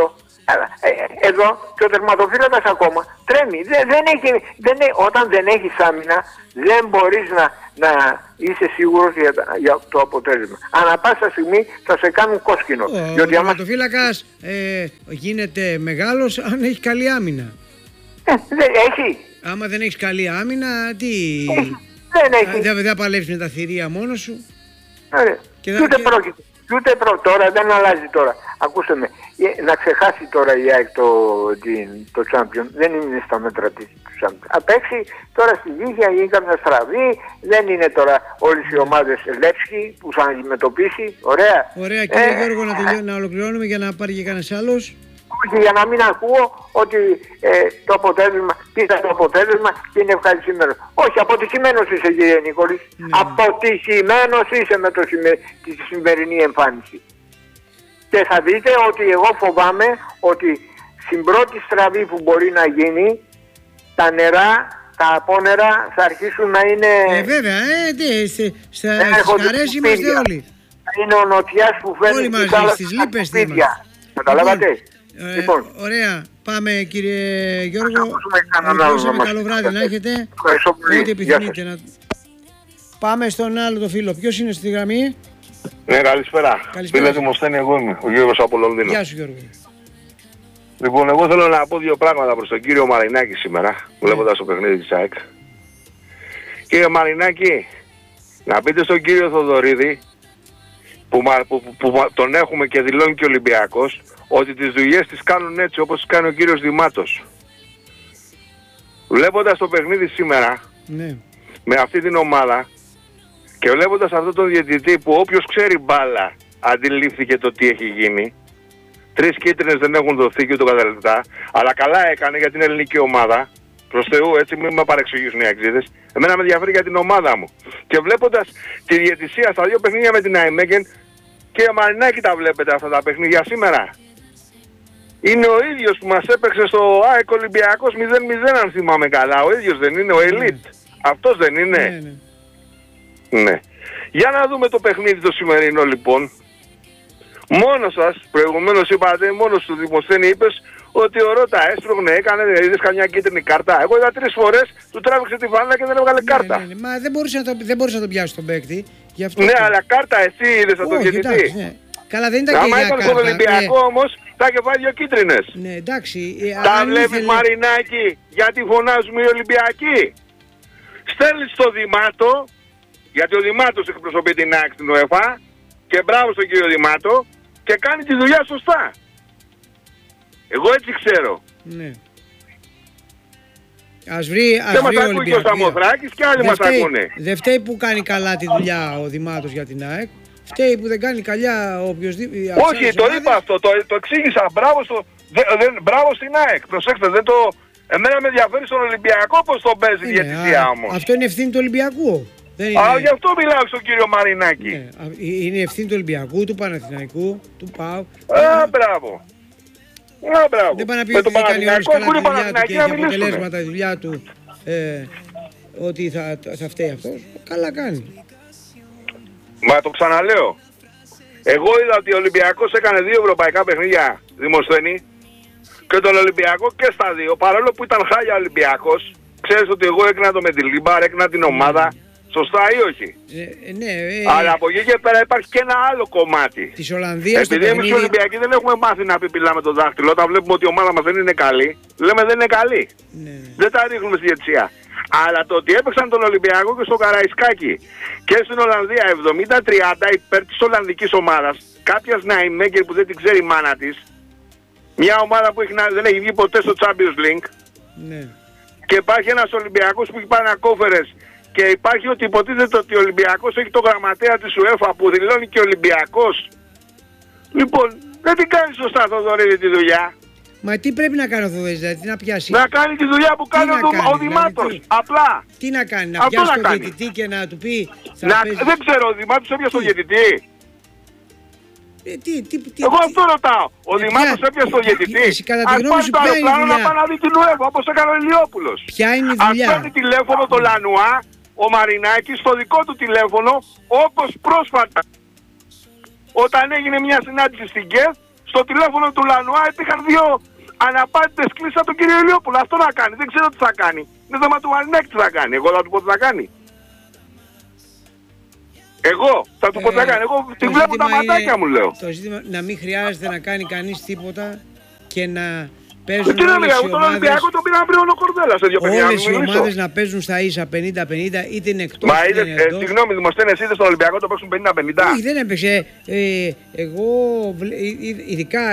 Εδώ και ο τερματοφύλακας ακόμα τρέμει. Όταν δεν έχεις άμυνα δεν μπορείς να είσαι σίγουρος για το αποτέλεσμα. Ανά πάσα στιγμή θα σε κάνουν κόσκινο. Ο τερματοφύλακας γίνεται μεγάλος αν έχει καλή άμυνα. Δεν έχει. Άμα δεν έχεις καλή άμυνα, τι... Δεν έχει. Δεν παλεύεις με τα θηρία μόνος σου. Ούτε πρόκειται. Τώρα δεν αλλάζει τώρα. Ακούστε με, να ξεχάσει τώρα η ΑΕΚ το Champion, δεν είναι στα μέτρα του Champion. Απέξει τώρα στη Βύχια γίνει κάποια στραβή, δεν είναι τώρα όλες οι ομάδες Λεύσκη που θα αντιμετωπίσει. Ωραία κύριε Γιώργο, να ολοκληρώνουμε για να πάρει και κανένας άλλος. Όχι, για να μην ακούω ότι το αποτέλεσμα, ήταν το αποτέλεσμα και είναι ευχαριστημένος. Όχι, αποτυχημένος είσαι κύριε Νικόλης. Αποτυχημένος είσαι με τη σημερινή εμφάνιση. Και θα δείτε ότι εγώ φοβάμαι ότι στην πρώτη στραβή που μπορεί να γίνει, τα νερά, τα απόνερα θα αρχίσουν να είναι... Βέβαια, στις χαρές είμαστε όλοι. Θα είναι ο νοτιάς που φέρνει όλοι μαζί, στις λύπες είμαστε. Καταλάβατε. Λοιπόν, ωραία, πάμε κύριε Γιώργο. Καλό βράδυ να έχετε. Ό,τι επιθυμείτε. Πάμε στον άλλο το φίλο. Ποιος είναι στη γραμμή? Ναι, καλησπέρα. Φίλε Δημοσθένη, εγώ είμαι, ο Γιώργος από Λονδίνο. Γεια σου Γιώργο. Λοιπόν, εγώ θέλω να πω δύο πράγματα προς τον κύριο Μαρινάκη σήμερα, βλέποντας το παιχνίδι της ΑΕΚ. Κύριε Μαρινάκη, να πείτε στον κύριο Θοδωρίδη, που τον έχουμε και δηλώνει και ο Ολυμπιακός, ότι τις δουλειές τις κάνουν έτσι όπως τις κάνει ο κύριος Δημάτος. Βλέποντας το παιχνίδι σήμερα, ναι, με αυτή την ομάδα και βλέποντας αυτόν τον διαιτητή που όποιος ξέρει μπάλα αντιλήφθηκε το τι έχει γίνει, 3 κίτρινες δεν έχουν δοθεί και ούτω καταλεπτά, αλλά καλά έκανε για την ελληνική ομάδα. Προς Θεού, έτσι μην με παρεξηγήσουν οι αξίδες. Εμένα με ενδιαφέρει για την ομάδα μου. Και βλέποντας τη διαιτησία στα 2 παιχνίδια με την Αϊμέγεν, και Μαρινάκη τα βλέπετε αυτά τα παιχνίδια σήμερα. Είναι ο ίδιος που μας έπαιξε στο ΑΕΚ Ολυμπιακός 0-0 αν θυμάμαι καλά. Ο ίδιος δεν είναι, ο Ελίτ. Αυτός δεν είναι. Ναι. Για να δούμε το παιχνίδι το σημερινό λοιπόν. Μόνος σας, προηγουμένως είπατε, μόνος του Δημοσθένη είπες ότι ο Ρώτα έσπρωχνε, έκανε, είδες καμιά κίτρινη κάρτα. Εγώ είδα 3 φορές, του τράβηξε τη φάλα και δεν έβγαλε κάρτα. Ναι. Μα δεν μπορούσε να τον πιάσει τον παίκτη. Ναι, αλλά κάρτα εσύ είδες από τον διαιτητή. Ναι. Καλά, δεν ήταν και άμα ήταν στον Ολυμπιακό όμως, θα είχε βάλει 2 κίτρινες. Ναι, εντάξει. Τα βλέπεις Μαρινάκη, γιατί φωνάζουμε οι Ολυμπιακοί. Στέλνεις στο Δημάτο, γιατί ο Δημάτος εκπροσωπεί την ΑΕΚ στην UEFA, και μπράβο στον κύριο Δημάτο, και κάνει τη δουλειά σωστά. Εγώ έτσι ξέρω. Ναι. Ας βρει δεν μας ακούει και ο Σαμοθράκης και άλλοι μας ακούνε. Δεν φταίει που κάνει καλά τη δουλειά ο Δημάτος για την ΑΕΚ. Φταίει που δεν κάνει καλά οποιοσδήποτε. Όχι, το είπα αυτό, το εξήγησα. Μπράβο στην ΑΕΚ. Προσέξτε, δεν το... Εμένα με ενδιαφέρει στον Ολυμπιακό πώς τον παίζει η διαιτησία όμως. Αυτό είναι ευθύνη του Ολυμπιακού. Γι' αυτό μιλάω στον κύριο Μαρινάκη. Ναι, είναι ευθύνη του Ολυμπιακού, του Παναθηναϊκού, του ΠΑΟ. Μπράβο. Δεν πάει να πει ότι κάνει όλους καλά τη δουλειά του και έχει αποτελέσματα η δουλειά του, ότι θα φταίει αυτός. Καλά κάνει. Μα το ξαναλέω. Εγώ είδα ότι ο Ολυμπιακός έκανε 2 ευρωπαϊκά παιχνίδια, Δημοσθένη, και τον Ολυμπιακό και στα 2, παρόλο που ήταν χάλια ο Ολυμπιακός. Ξέρεις ότι εγώ έκανα το Μεντιλίμπαρ, έκανα την ομάδα. Σωστά ή όχι? Ναι, αλλά από εκεί και πέρα υπάρχει και ένα άλλο κομμάτι. Της Ολλανδίας. Επειδή εμείς οι Ολυμπιακοί δεν έχουμε μάθει να πιπιλάμε το δάχτυλο, όταν βλέπουμε ότι η ομάδα μας δεν είναι καλή, λέμε δεν είναι καλή. Ναι. Δεν τα ρίχνουμε στη διετησία. Αλλά το ότι έπαιξαν τον Ολυμπιακό και στο Καραϊσκάκι και στην Ολλανδία 70-30 υπέρ της Ολλανδικής ομάδας, κάποιας Ναϊμέγκερ που δεν την ξέρει η μάνα της, μια ομάδα που δεν έχει βγει ποτέ στο Champions League, ναι, και υπάρχει ένας Ολυμπιακός που έχει πάρει ένα κόφερες. Και υπάρχει ότι υποτίθεται ότι ο Ολυμπιακός έχει το γραμματέα της UEFA που δηλώνει και ο Ολυμπιακός. Λοιπόν, δεν την κάνει σωστά Θοδωρίδη τη δουλειά. Μα τι πρέπει να κάνει ο Θοδωρίδης, δηλαδή να πιάσει? Να κάνει τη δουλειά που κάνει ο Δημάτος, δηλαδή, απλά. Τι να κάνει, να πιάσει τον διαιτητή και να του πει... Δεν ξέρω, ο Δημάτος έπιασε τον διαιτητή. Εγώ αυτό ρωτάω. Ο Δημάτος έπιασε τον διαιτητή. Ας πάρει το αεροπλάνο να πάει να δει την UEFA όπως έκανε ο Ηλιόπουλος. Ποια είναι η δουλειά? Ας παίρνει τηλέφωνο το Λανουά, ο Μαρινάκης, στο δικό του τηλέφωνο, όπως πρόσφατα όταν έγινε μια συνάντηση στην ΚΕΘ, στο τηλέφωνο του Λανουά υπήρχαν 2 αναπάντητες κλήσεις από τον κύριο Ηλιόπουλο. Αυτό να κάνει. Δεν ξέρω τι θα κάνει. Είναι θέμα του Μαρινάκη τι θα κάνει. Εγώ θα του πω τι θα κάνει. Εγώ θα του πω τι θα κάνει. Εγώ τη βλέπω τα ματάκια μου, λέω. Το ζήτημα να μην χρειάζεται να κάνει κανείς τίποτα και να παίζουν όλες οι ομάδες. Τον Ολυμπιακό τον πήραν πριν ο Κορδέλας. Όλες οι ομάδες να παίζουν στα ίσα 50-50, είτε είναι εκτός είτε είναι εντός. Συγγνώμη, Δημοσθένες, είδες στον Ολυμπιακό το παίξουν 50-50. Όχι, δεν έπαιξε. Εγώ, ειδικά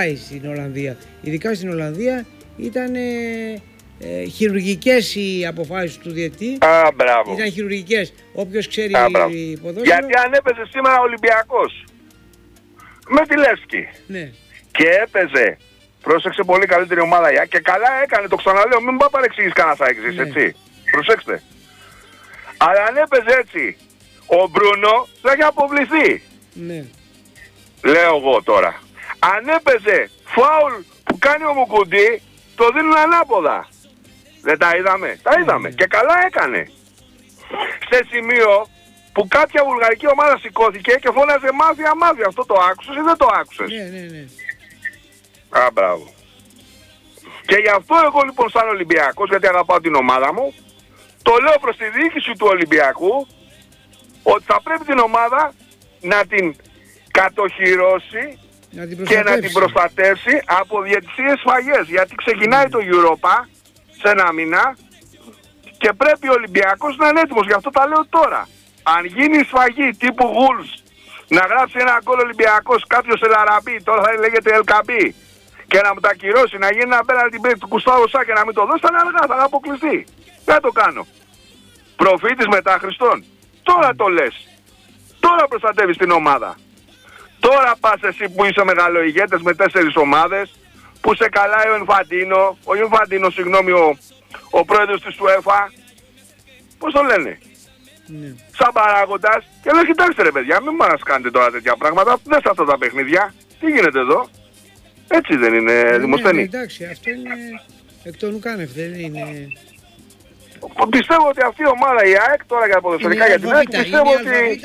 στην Ολλανδία ήταν χειρουργικές οι αποφάσεις του διαιτητή. Μπράβο. Ήταν χειρουργικές. Όποιος ξέρει ποδόσφαιρο. Γιατί αν έπαιζε σήμερα ο Ολυμπιακός με τη Λεύσκη, ναι, και έπαιζε, πρόσεξε, πολύ καλύτερη ομάδα και καλά έκανε, το ξαναλέω, μην μου παρεξηγείς κανένας άξης, ναι, έτσι. Προσέξτε. Αλλά αν έπαιζε έτσι, ο Μπρούνο θα έχει αποβληθεί. Ναι. Λέω εγώ τώρα. Αν έπαιζε φάουλ που κάνει ο Μουκουντή, το δίνουν ανάποδα. Δεν τα είδαμε. Τα είδαμε. Και καλά έκανε. Σε σημείο που κάποια βουλγαρική ομάδα σηκώθηκε και φώναζε μάφια, μάφια. Αυτό το άκουσες ή δεν το άκουσες? Ναι. Μπράβο. Και γι' αυτό εγώ λοιπόν σαν Ολυμπιακός, γιατί αγαπάω την ομάδα μου, το λέω προς τη διοίκηση του Ολυμπιακού ότι θα πρέπει την ομάδα να την κατοχυρώσει και να την προστατεύσει από διαιτησίες σφαγές. Γιατί ξεκινάει το Europa σε ένα μήνα και πρέπει ο Ολυμπιακός να είναι έτοιμος. Γι' αυτό τα λέω τώρα. Αν γίνει σφαγή τύπου Wolves, να γράψει ένα γκολ Ολυμπιακός κάποιος Ελαραμπή, τώρα θα λέγεται Ελκαμπή, και να μου τα ακυρώσει, να γίνει ένα πέναλτι του Κουστάβο Σά και να μην το δώσει, θα είναι αργά, θα αποκλειστεί. Δεν το κάνω. Προφήτης μετά Χριστόν. Τώρα το λες. Τώρα προστατεύεις την ομάδα. Τώρα πας εσύ που είσαι μεγαλοηγέτες με 4 ομάδες, που σε καλάει ο Ινφαντίνο, συγγνώμη, ο πρόεδρος της UEFA, πώς το λένε, σαν παράγοντας, και λέει κοιτάξτε ρε παιδιά, μην μας κάνετε τώρα τέτοια πράγματα, δεν σε αυτά τα παιχνίδια, τι γίνεται εδώ? Έτσι δεν είναι, Δημοσθένη? Εντάξει, αυτό είναι εκ των ουκάνευ, δεν είναι... Πιστεύω ότι αυτή η ομάδα, η ΑΕΚ, τώρα για ποδοσφαιρικά για την ΑΕΚ, πιστεύω ότι...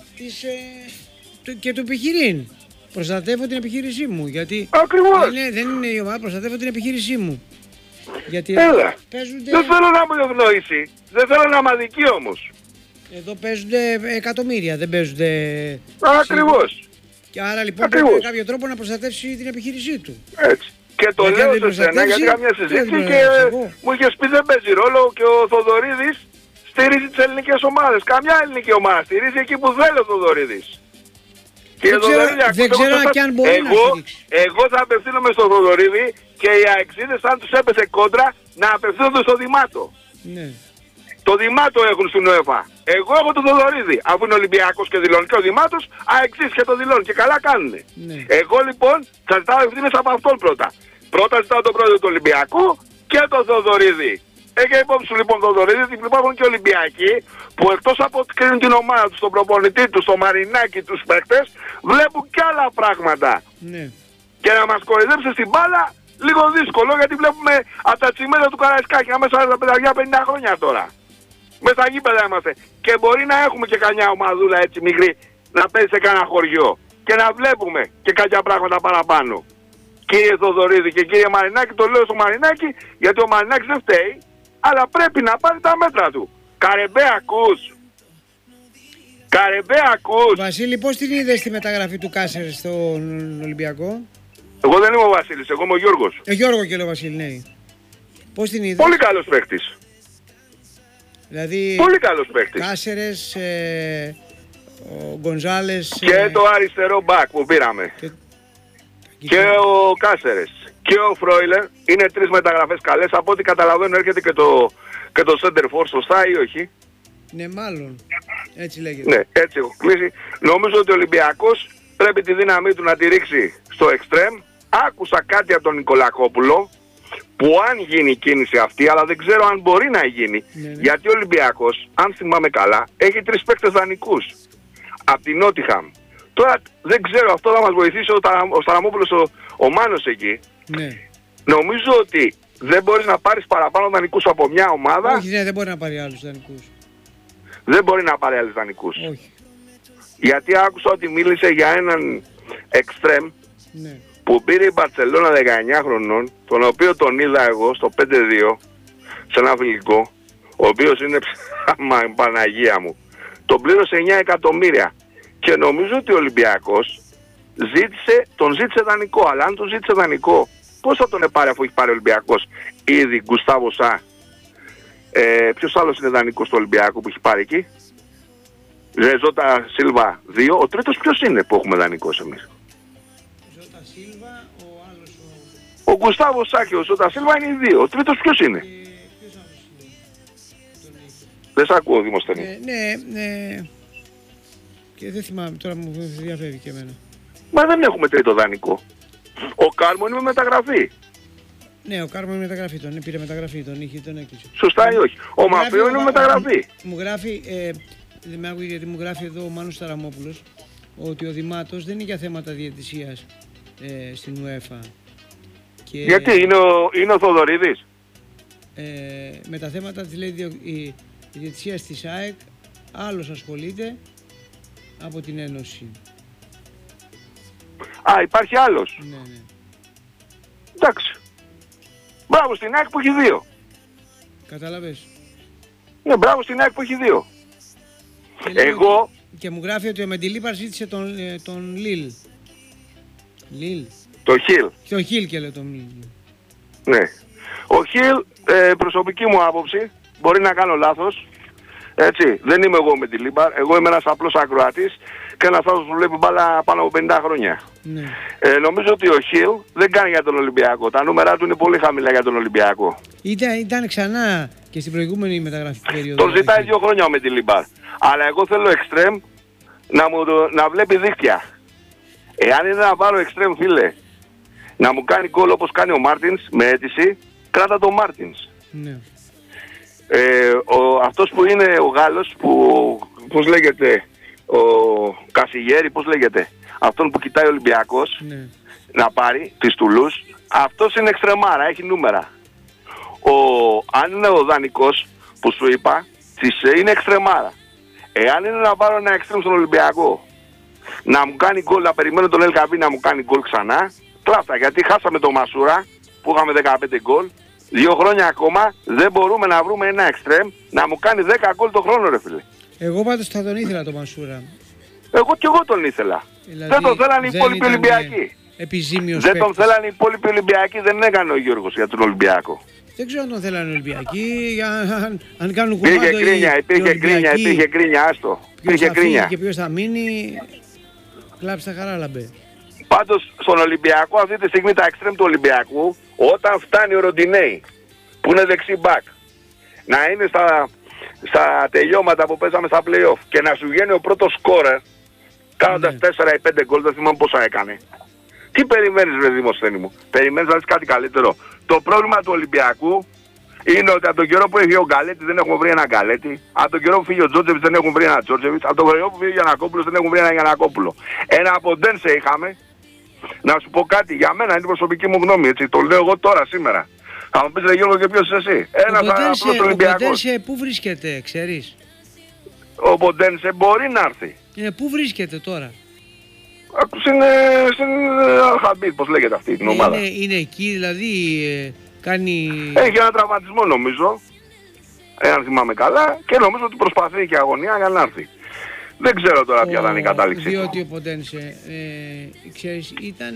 Και του επιχειρήν. Προστατεύω την επιχείρησή μου, γιατί δεν είναι η ομάδα, προστατεύω την επιχείρησή μου. Γιατί παίζονται... Δεν θέλω να μου ευνοήσει, δεν θέλω να μ' αδικεί όμως. Εδώ παίζονται εκατομμύρια, δεν παίζονται... Ακριβώς. Και άρα λοιπόν πρέπει με κάποιο τρόπο να προστατεύσει την επιχείρησή του. Έτσι. Και το λέω σε σένα γιατί είχα μια συζήτηση και μου είχες πει δεν παίζει ρόλο και ο Θοδωρίδης στηρίζει τις ελληνικές ομάδες. Καμιά ελληνική ομάδα στηρίζει εκεί που θέλει ο Θοδωρίδης. Δεν ξέρω και αν μπορεί να στηρίξει. Εγώ θα απευθύνομαι στο Θοδωρίδη και οι αεξίδες αν τους έπεσε κόντρα να απευθύνονται στο Δημάτο. Ναι. Το Δημάτο έχουν στην UEFA. Εγώ έχω τον Θοδωρίδη. Αφού είναι Ολυμπιακός και δηλώνει και ο Δημάτος, αεξής και το δηλώνει. Και καλά κάνουνε. Ναι. Εγώ λοιπόν θα ζητάω ευθύνες από αυτόν πρώτα. Πρώτα ζητάω τον πρόεδρο του Ολυμπιακού και τον Θοδωρίδη. Έχει υπόψη σου λοιπόν Θοδωρίδη ότι υπάρχουν και Ολυμπιακοί που εκτός από ότι κρίνουν την ομάδα τους, τον προπονητή τους, το Μαρινάκι, τους παίκτες, βλέπουν και άλλα πράγματα. Ναι. Και να μας κοροϊδέψει στην μπάλα λίγο δύσκολο γιατί βλέπουμε από τα τσιμέντα του Καραϊσκάκη μέσα στα παιδιά 50 χρόνια τώρα. Μες στα γήπεδα είμαστε. Και μπορεί να έχουμε και κανιά ομαδούλα έτσι μικρή να παίζει σε κανένα χωριό. Και να βλέπουμε και κάποια πράγματα παραπάνω. Κύριε Θοδωρίδη και κύριε Μαρινάκη, το λέω στο Μαρινάκη γιατί ο Μαρινάκης δεν φταίει, αλλά πρέπει να πάρει τα μέτρα του. Καρεμπέ ακούς. Καρεμπέ ακούς. Βασίλη, πώς την είδες τη μεταγραφή του Κάσερ στον Ολυμπιακό? Εγώ δεν είμαι ο Βασίλης, εγώ είμαι ο Γιώργος. Γιώργο και λέω Βασίλη, ναι. Πώς την είδες? Πολύ καλός παίκτης. Δηλαδή, πολύ καλός παίκτης. Κάσερες, ο Γκονζάλες... Και το αριστερό μπακ που πήραμε. Και ο Κάσερες. Και ο Φρόιλερ. Είναι 3 μεταγραφές καλές. Από ό,τι καταλαβαίνω έρχεται και το Center For, σωστά ή όχι? Ναι, μάλλον. Έτσι λέγεται. Ναι, έτσι έχω κλείσει. Νομίζω ότι ο Ολυμπιακός πρέπει τη δύναμή του να τη ρίξει στο εξτρέμ. Άκουσα κάτι από τον Νικολακόπουλο που αν γίνει η κίνηση αυτή, αλλά δεν ξέρω αν μπορεί να γίνει. Ναι. Γιατί ο Ολυμπιακός, αν θυμάμαι καλά, έχει 3 παίκτες δανεικούς. Από την Νότιχαμ. Τώρα δεν ξέρω, αυτό θα μας βοηθήσει ο Σταραμόπουλος, ο Μάνος εκεί. Ναι. Νομίζω ότι δεν μπορείς να πάρεις παραπάνω δανεικούς από μια ομάδα. Όχι, ναι, δεν μπορεί να πάρει άλλους δανεικούς. Δεν μπορεί να πάρει άλλους δανεικούς. Όχι. Γιατί άκουσα ότι μίλησε για έναν εξτρέμ, ναι, που πήρε η Μπαρτσελώνα 19 χρονών, τον οποίο τον είδα εγώ στο 5-2 σε ένα φιλικό, ο οποίος είναι Παναγία μου, τον πλήρωσε 9 εκατομμύρια και νομίζω ότι ο Ολυμπιακός τον ζήτησε δανεικό, αλλά αν τον ζήτησε δανεικό, πώς θα τον πάρει αφού έχει πάρει ο Ολυμπιακός ήδη Γκουστάβο Σα? Ποιος άλλος είναι δανεικός στο Ολυμπιακό που έχει πάρει εκεί? Ζώτα Σίλβα 2, ο τρίτος ποιος είναι που έχουμε δανεικός εμείς? Ζώτα Σίλβα, ο άλλος ο Γκουστάβο Σα και ο Ζώτα Σίλβα είναι οι 2, ο τρίτος ποιος είναι? Ποιος άλλος είναι? Δεν σ' ακούω Δημοσθένη. Ναι. Και δεν θυμάμαι, τώρα μου διαφεύγει και εμένα. Μα δεν έχουμε τρίτο δανεικό. Ο Κάρμο είναι με μεταγραφή. Ναι, ο Κάρμο είναι μεταγραφή, τον πήρε μεταγραφή, τον έκλεισε. Σωστά ή όχι? Ο Μαφέο είναι μεταγραφή. Μου γράφει, δεν με άκουγε γιατί μου γράφει εδώ ο Μάνος Ταραμόπουλος ότι ο Δημάτος δεν είναι για θέματα διαιτησίας στην UEFA. Και, γιατί είναι ο Θοδωρίδης? Με τα θέματα της λέει η διαιτησίας της ΑΕΚ άλλος ασχολείται από την Ένωση. Α, υπάρχει άλλος. Ναι. Εντάξει. Μπράβο στην ΑΕΚ που έχει 2. Κατάλαβες. Ναι, μπράβο στην ΑΕΚ που έχει 2. Εγώ... Και μου γράφει ότι ο Μεντιλίπαρ ζήτησε τον Λιλ. Το Χιλ. Το Χιλ και λέει τον Λιλ. Ναι. Ο Χιλ, προσωπική μου άποψη, μπορεί να κάνω λάθος. Έτσι, δεν είμαι εγώ Μεντιλίπαρ. Εγώ είμαι ένας απλός ακροατής και ένας άνθρωπος που βλέπει μπάλα πάνω από 50 χρόνια. Ναι. Νομίζω ότι ο Χιλ δεν κάνει για τον Ολυμπιακό. Τα νούμερα του είναι πολύ χαμηλά για τον Ολυμπιακό. Ήταν ξανά και στην προηγούμενη μεταγραφική περίοδο. Τον ζητάει 2 χρόνια ο Μεντιλίπαρ. Αλλά εγώ θέλω εξτρέμ να βλέπει δίκτυα. Εάν είναι να πάρω εξτρέμ, φίλε, να μου κάνει γκολ όπως κάνει ο Μάρτινς με αίτηση, κράτα τον Μάρτινς. Ναι. Αυτός που είναι ο Γάλλος που, πώς λέγεται, ο Κασιγέρη, πώς λέγεται, αυτόν που κοιτάει ο Ολυμπιακός, ναι, να πάρει της Τουλούς, αυτός είναι εξτρεμάρα, έχει νούμερα. Αν είναι ο δανεικός που σου είπα, είναι εξτρεμάρα. Εάν είναι να πάρω ένα εξτρέμ στον Ολυμπιακό, να μου κάνει γκολ, να περιμένω τον Ελκαβή να μου κάνει γκολ ξανά, κλάφτα, γιατί χάσαμε τον Μασούρα που είχαμε 15 γκολ. 2 χρόνια ακόμα δεν μπορούμε να βρούμε ένα εξτρέμ να μου κάνει 10 γκολ το χρόνο, ρε φίλε. Εγώ πάντως θα τον ήθελα τον Μασούρα. Εγώ κι εγώ τον ήθελα. Δηλαδή, δεν τον θέλανε οι υπόλοιποι Ολυμπιακοί. Δεν τον θέλανε οι υπόλοιποι Ολυμπιακοί, δεν έκανε ο Γιώργος για τον Ολυμπιακό. Δεν ξέρω αν τον θέλανε Ολυμπιακοί, αν κάνουν κουμάντο υπήρχε γκρίνια, άστο. Υπήρχε γκρίνια. Και ποιος θα μείνει, κλάψε τα χαράλαμπε. Πάντως στον Ολυμπιακό αυτή τη στιγμή τα εξτρέμ του Ολυμπιακού, όταν φτάνει ο Ροντινέη που είναι δεξί μπακ, να είναι στα τελειώματα που παίζαμε στα play-off και να σου βγαίνει ο πρώτος σκόρερ κάνοντας 4 ή 5 γκολ, δεν θυμάμαι πόσα έκανε. Τι περιμένεις, ρε Δημοσθένη μου? Περιμένεις να δεις κάτι καλύτερο? Το πρόβλημα του Ολυμπιακού είναι ότι από τον καιρό που έφυγε ο Γκαλέτη δεν έχουμε βρει ένα Γκαλέτη. Από τον καιρό που φύγει ο Τζόρτζεβιτς δεν έχουμε βρει ένα Τζόρτζεβιτς. Από τον καιρό που φύγει ο Γιαννακόπουλος δεν έχουμε βρει ένα Γιαννακόπουλο. Ένα από Ντένσε είχαμε. Να σου πω κάτι, για μένα είναι η προσωπική μου γνώμη, έτσι. Το λέω εγώ τώρα, σήμερα. Θα μου πεις, ρε Γιώργο, και ποιος είσαι εσύ? Ένας απλός Ολυμπιακός. Ο Ποντένσε πού βρίσκεται, ξέρεις? Ο Ποντένσε μπορεί να έρθει. Πού βρίσκεται τώρα? Στην Αλχαμπίτ, πώς λέγεται αυτή την ομάδα. Είναι εκεί, δηλαδή κάνει... Έχει ένα τραυματισμό νομίζω, εάν θυμάμαι καλά, και νομίζω ότι προσπαθεί και αγωνία για να έρθει. Δεν ξέρω τώρα ποια θα είναι η κατάληξη. Διότι ο Ποντένσε, ξέρεις, ήταν...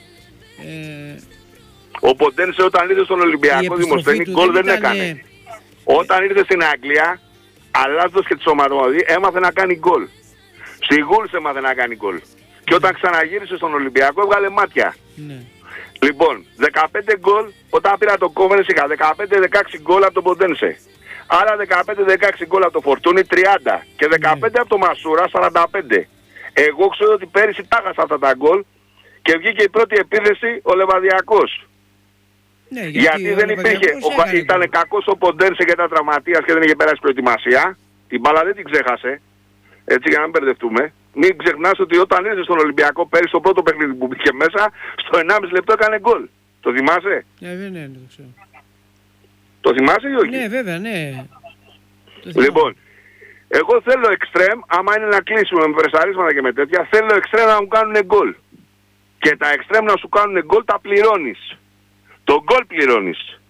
Ο Ποντένσε όταν ήρθε στον Ολυμπιακό Δημοσθένη, γκολ δεν έκανε. Όταν ήρθε στην Αγγλία, αλλάζοντας και τη σωματοδοτή, έμαθε να κάνει γκολ. Στη Γούλς έμαθε να κάνει γκολ. Και όταν ξαναγύρισε στον Ολυμπιακό έβγαλε μάτια. Ναι. Λοιπόν, 15 γκολ, όταν πήρα το Κόβενες είχα 15-16 γκολ από τον Ποντένσε. Άρα 15-16 γκολ από το Φορτούνι, 30. Και 15 από το Μασούρα, 45. Εγώ ξέρω ότι πέρυσι τάχασα αυτά τα γκολ και βγήκε η πρώτη επίθεση ο Λεβαδιακός. Ναι, γιατί δεν υπήρχε, ήταν κακός ο Ποντένσε και ήταν τραυματίας και δεν είχε περάσει προετοιμασία. Την μπάλα δεν την ξέχασε. Έτσι, για να μην μπερδευτούμε. Μην ξεχνάς ότι όταν ήρθε στον Ολυμπιακό πέρυσι το πρώτο παιχνίδι που μπήκε μέσα, στο 1,5 λεπτό έκανε γκολ. Το θυμάσαι? Ναι, το ξέρω. Το θυμάσαι ή όχι? Ναι, βέβαια, ναι. Λοιπόν, εγώ θέλω εξτρέμ, άμα είναι να κλείσουμε με πρεσαρίσματα και με τέτοια, θέλω εξτρέμ να μου κάνουν γκολ. Και τα εξτρέμ να σου κάνουν γκολ τα πληρώνεις. Το γκολ πληρώνεις.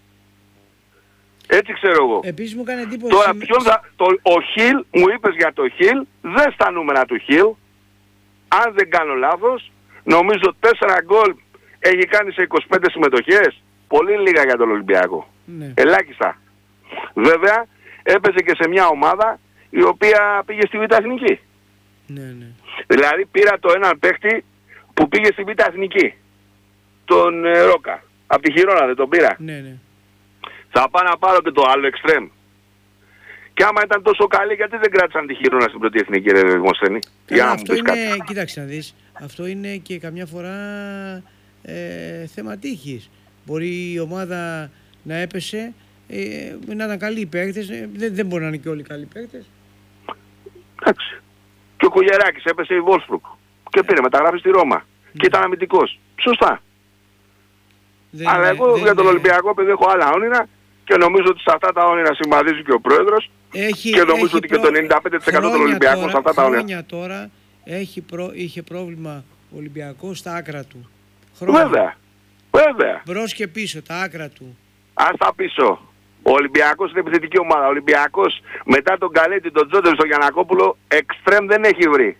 Έτσι ξέρω εγώ. Επίσης μου κάνει εντύπωση... Τώρα ο Χιλ, μου είπες για το Χιλ, δεν στα νούμερα του Χιλ. Αν δεν κάνω λάθος, νομίζω 4 γκολ έχει κάνει σε 25 συμμετοχές. Πολύ λίγα για τον Ολυμπιακό. Ναι. Ελάχιστα. Βέβαια έπαιζε και σε μια ομάδα η οποία πήγε στη Β' Εθνική. Ναι. Δηλαδή πήρα το έναν παίχτη που πήγε στη Β' Εθνική. Τον Ρόκα. Από τη Χιρόνα δεν τον πήρα. Ναι. Θα πάω να πάρω και το άλλο εξτρέμ. Και άμα ήταν τόσο καλή, γιατί δεν κράτησαν τη Χιρόνα στην πρώτη εθνική, ρε Δημοσθένη. Αυτό είναι, κοίταξε να δεις, αυτό είναι και καμιά φορά θέμα τύχης. Μπορεί η ομάδα να έπεσε, να ήταν καλοί οι παίκτες, δεν μπορεί να είναι και όλοι καλοί παίκτες. Εντάξει. Και ο Κουλιεράκης έπεσε η Βόλσπρουκ και πήρε μεταγράφη στη Ρώμα. Και ήταν αμυντικός. Σωστά. Αλλά εγώ για τον Ολυμπιακό, επειδή έχω άλλα όνειρα και νομίζω ότι σε αυτά τα όνειρα συμβαδίζει και ο πρόεδρος και νομίζω ότι και το 95% των Ολυμπιακών σε αυτά τα όνειρα. Χρόνια τώρα είχε πρόβλημα ο Ολυμπιακός στα άκρα του. Βέβαια. Μπρος και πίσω, τα άκρα του. Ας τα πίσω. Ο Ολυμπιακός είναι επιθετική ομάδα. Ο Ολυμπιακός μετά τον Καλέτη, τον Τζόντερ, στον Γιαννακόπουλο, εξτρέμ δεν έχει βρει.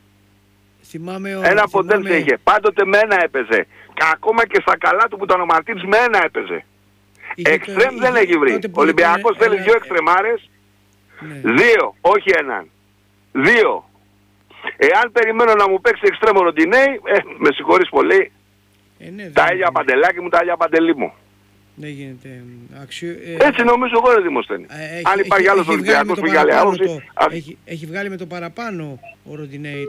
Ένα ποτέ είχε. Πάντοτε με ένα έπαιζε. Και ακόμα και στα καλά του που ήταν ο Μαρτίνς με ένα έπαιζε. Εξτρέμ δεν έχει βρει. Ο Ολυμπιακός θέλει 2 εξτρεμάρες. 2, όχι έναν. 2. Εάν περιμένω να μου παίξει εξτρέμ ο Ροντινέι, με συγχωρείς πολύ. Τα έλια Παντελάκη μου, τα έλια Παντελή μου. Δεν γίνεται έτσι νομίζω εγώ, ρε Δημοσθένη. Αν υπάρχει άλλος Ολυμπιακός που για άλλη έχει βγάλει με το παραπάνω ο Ροντινέι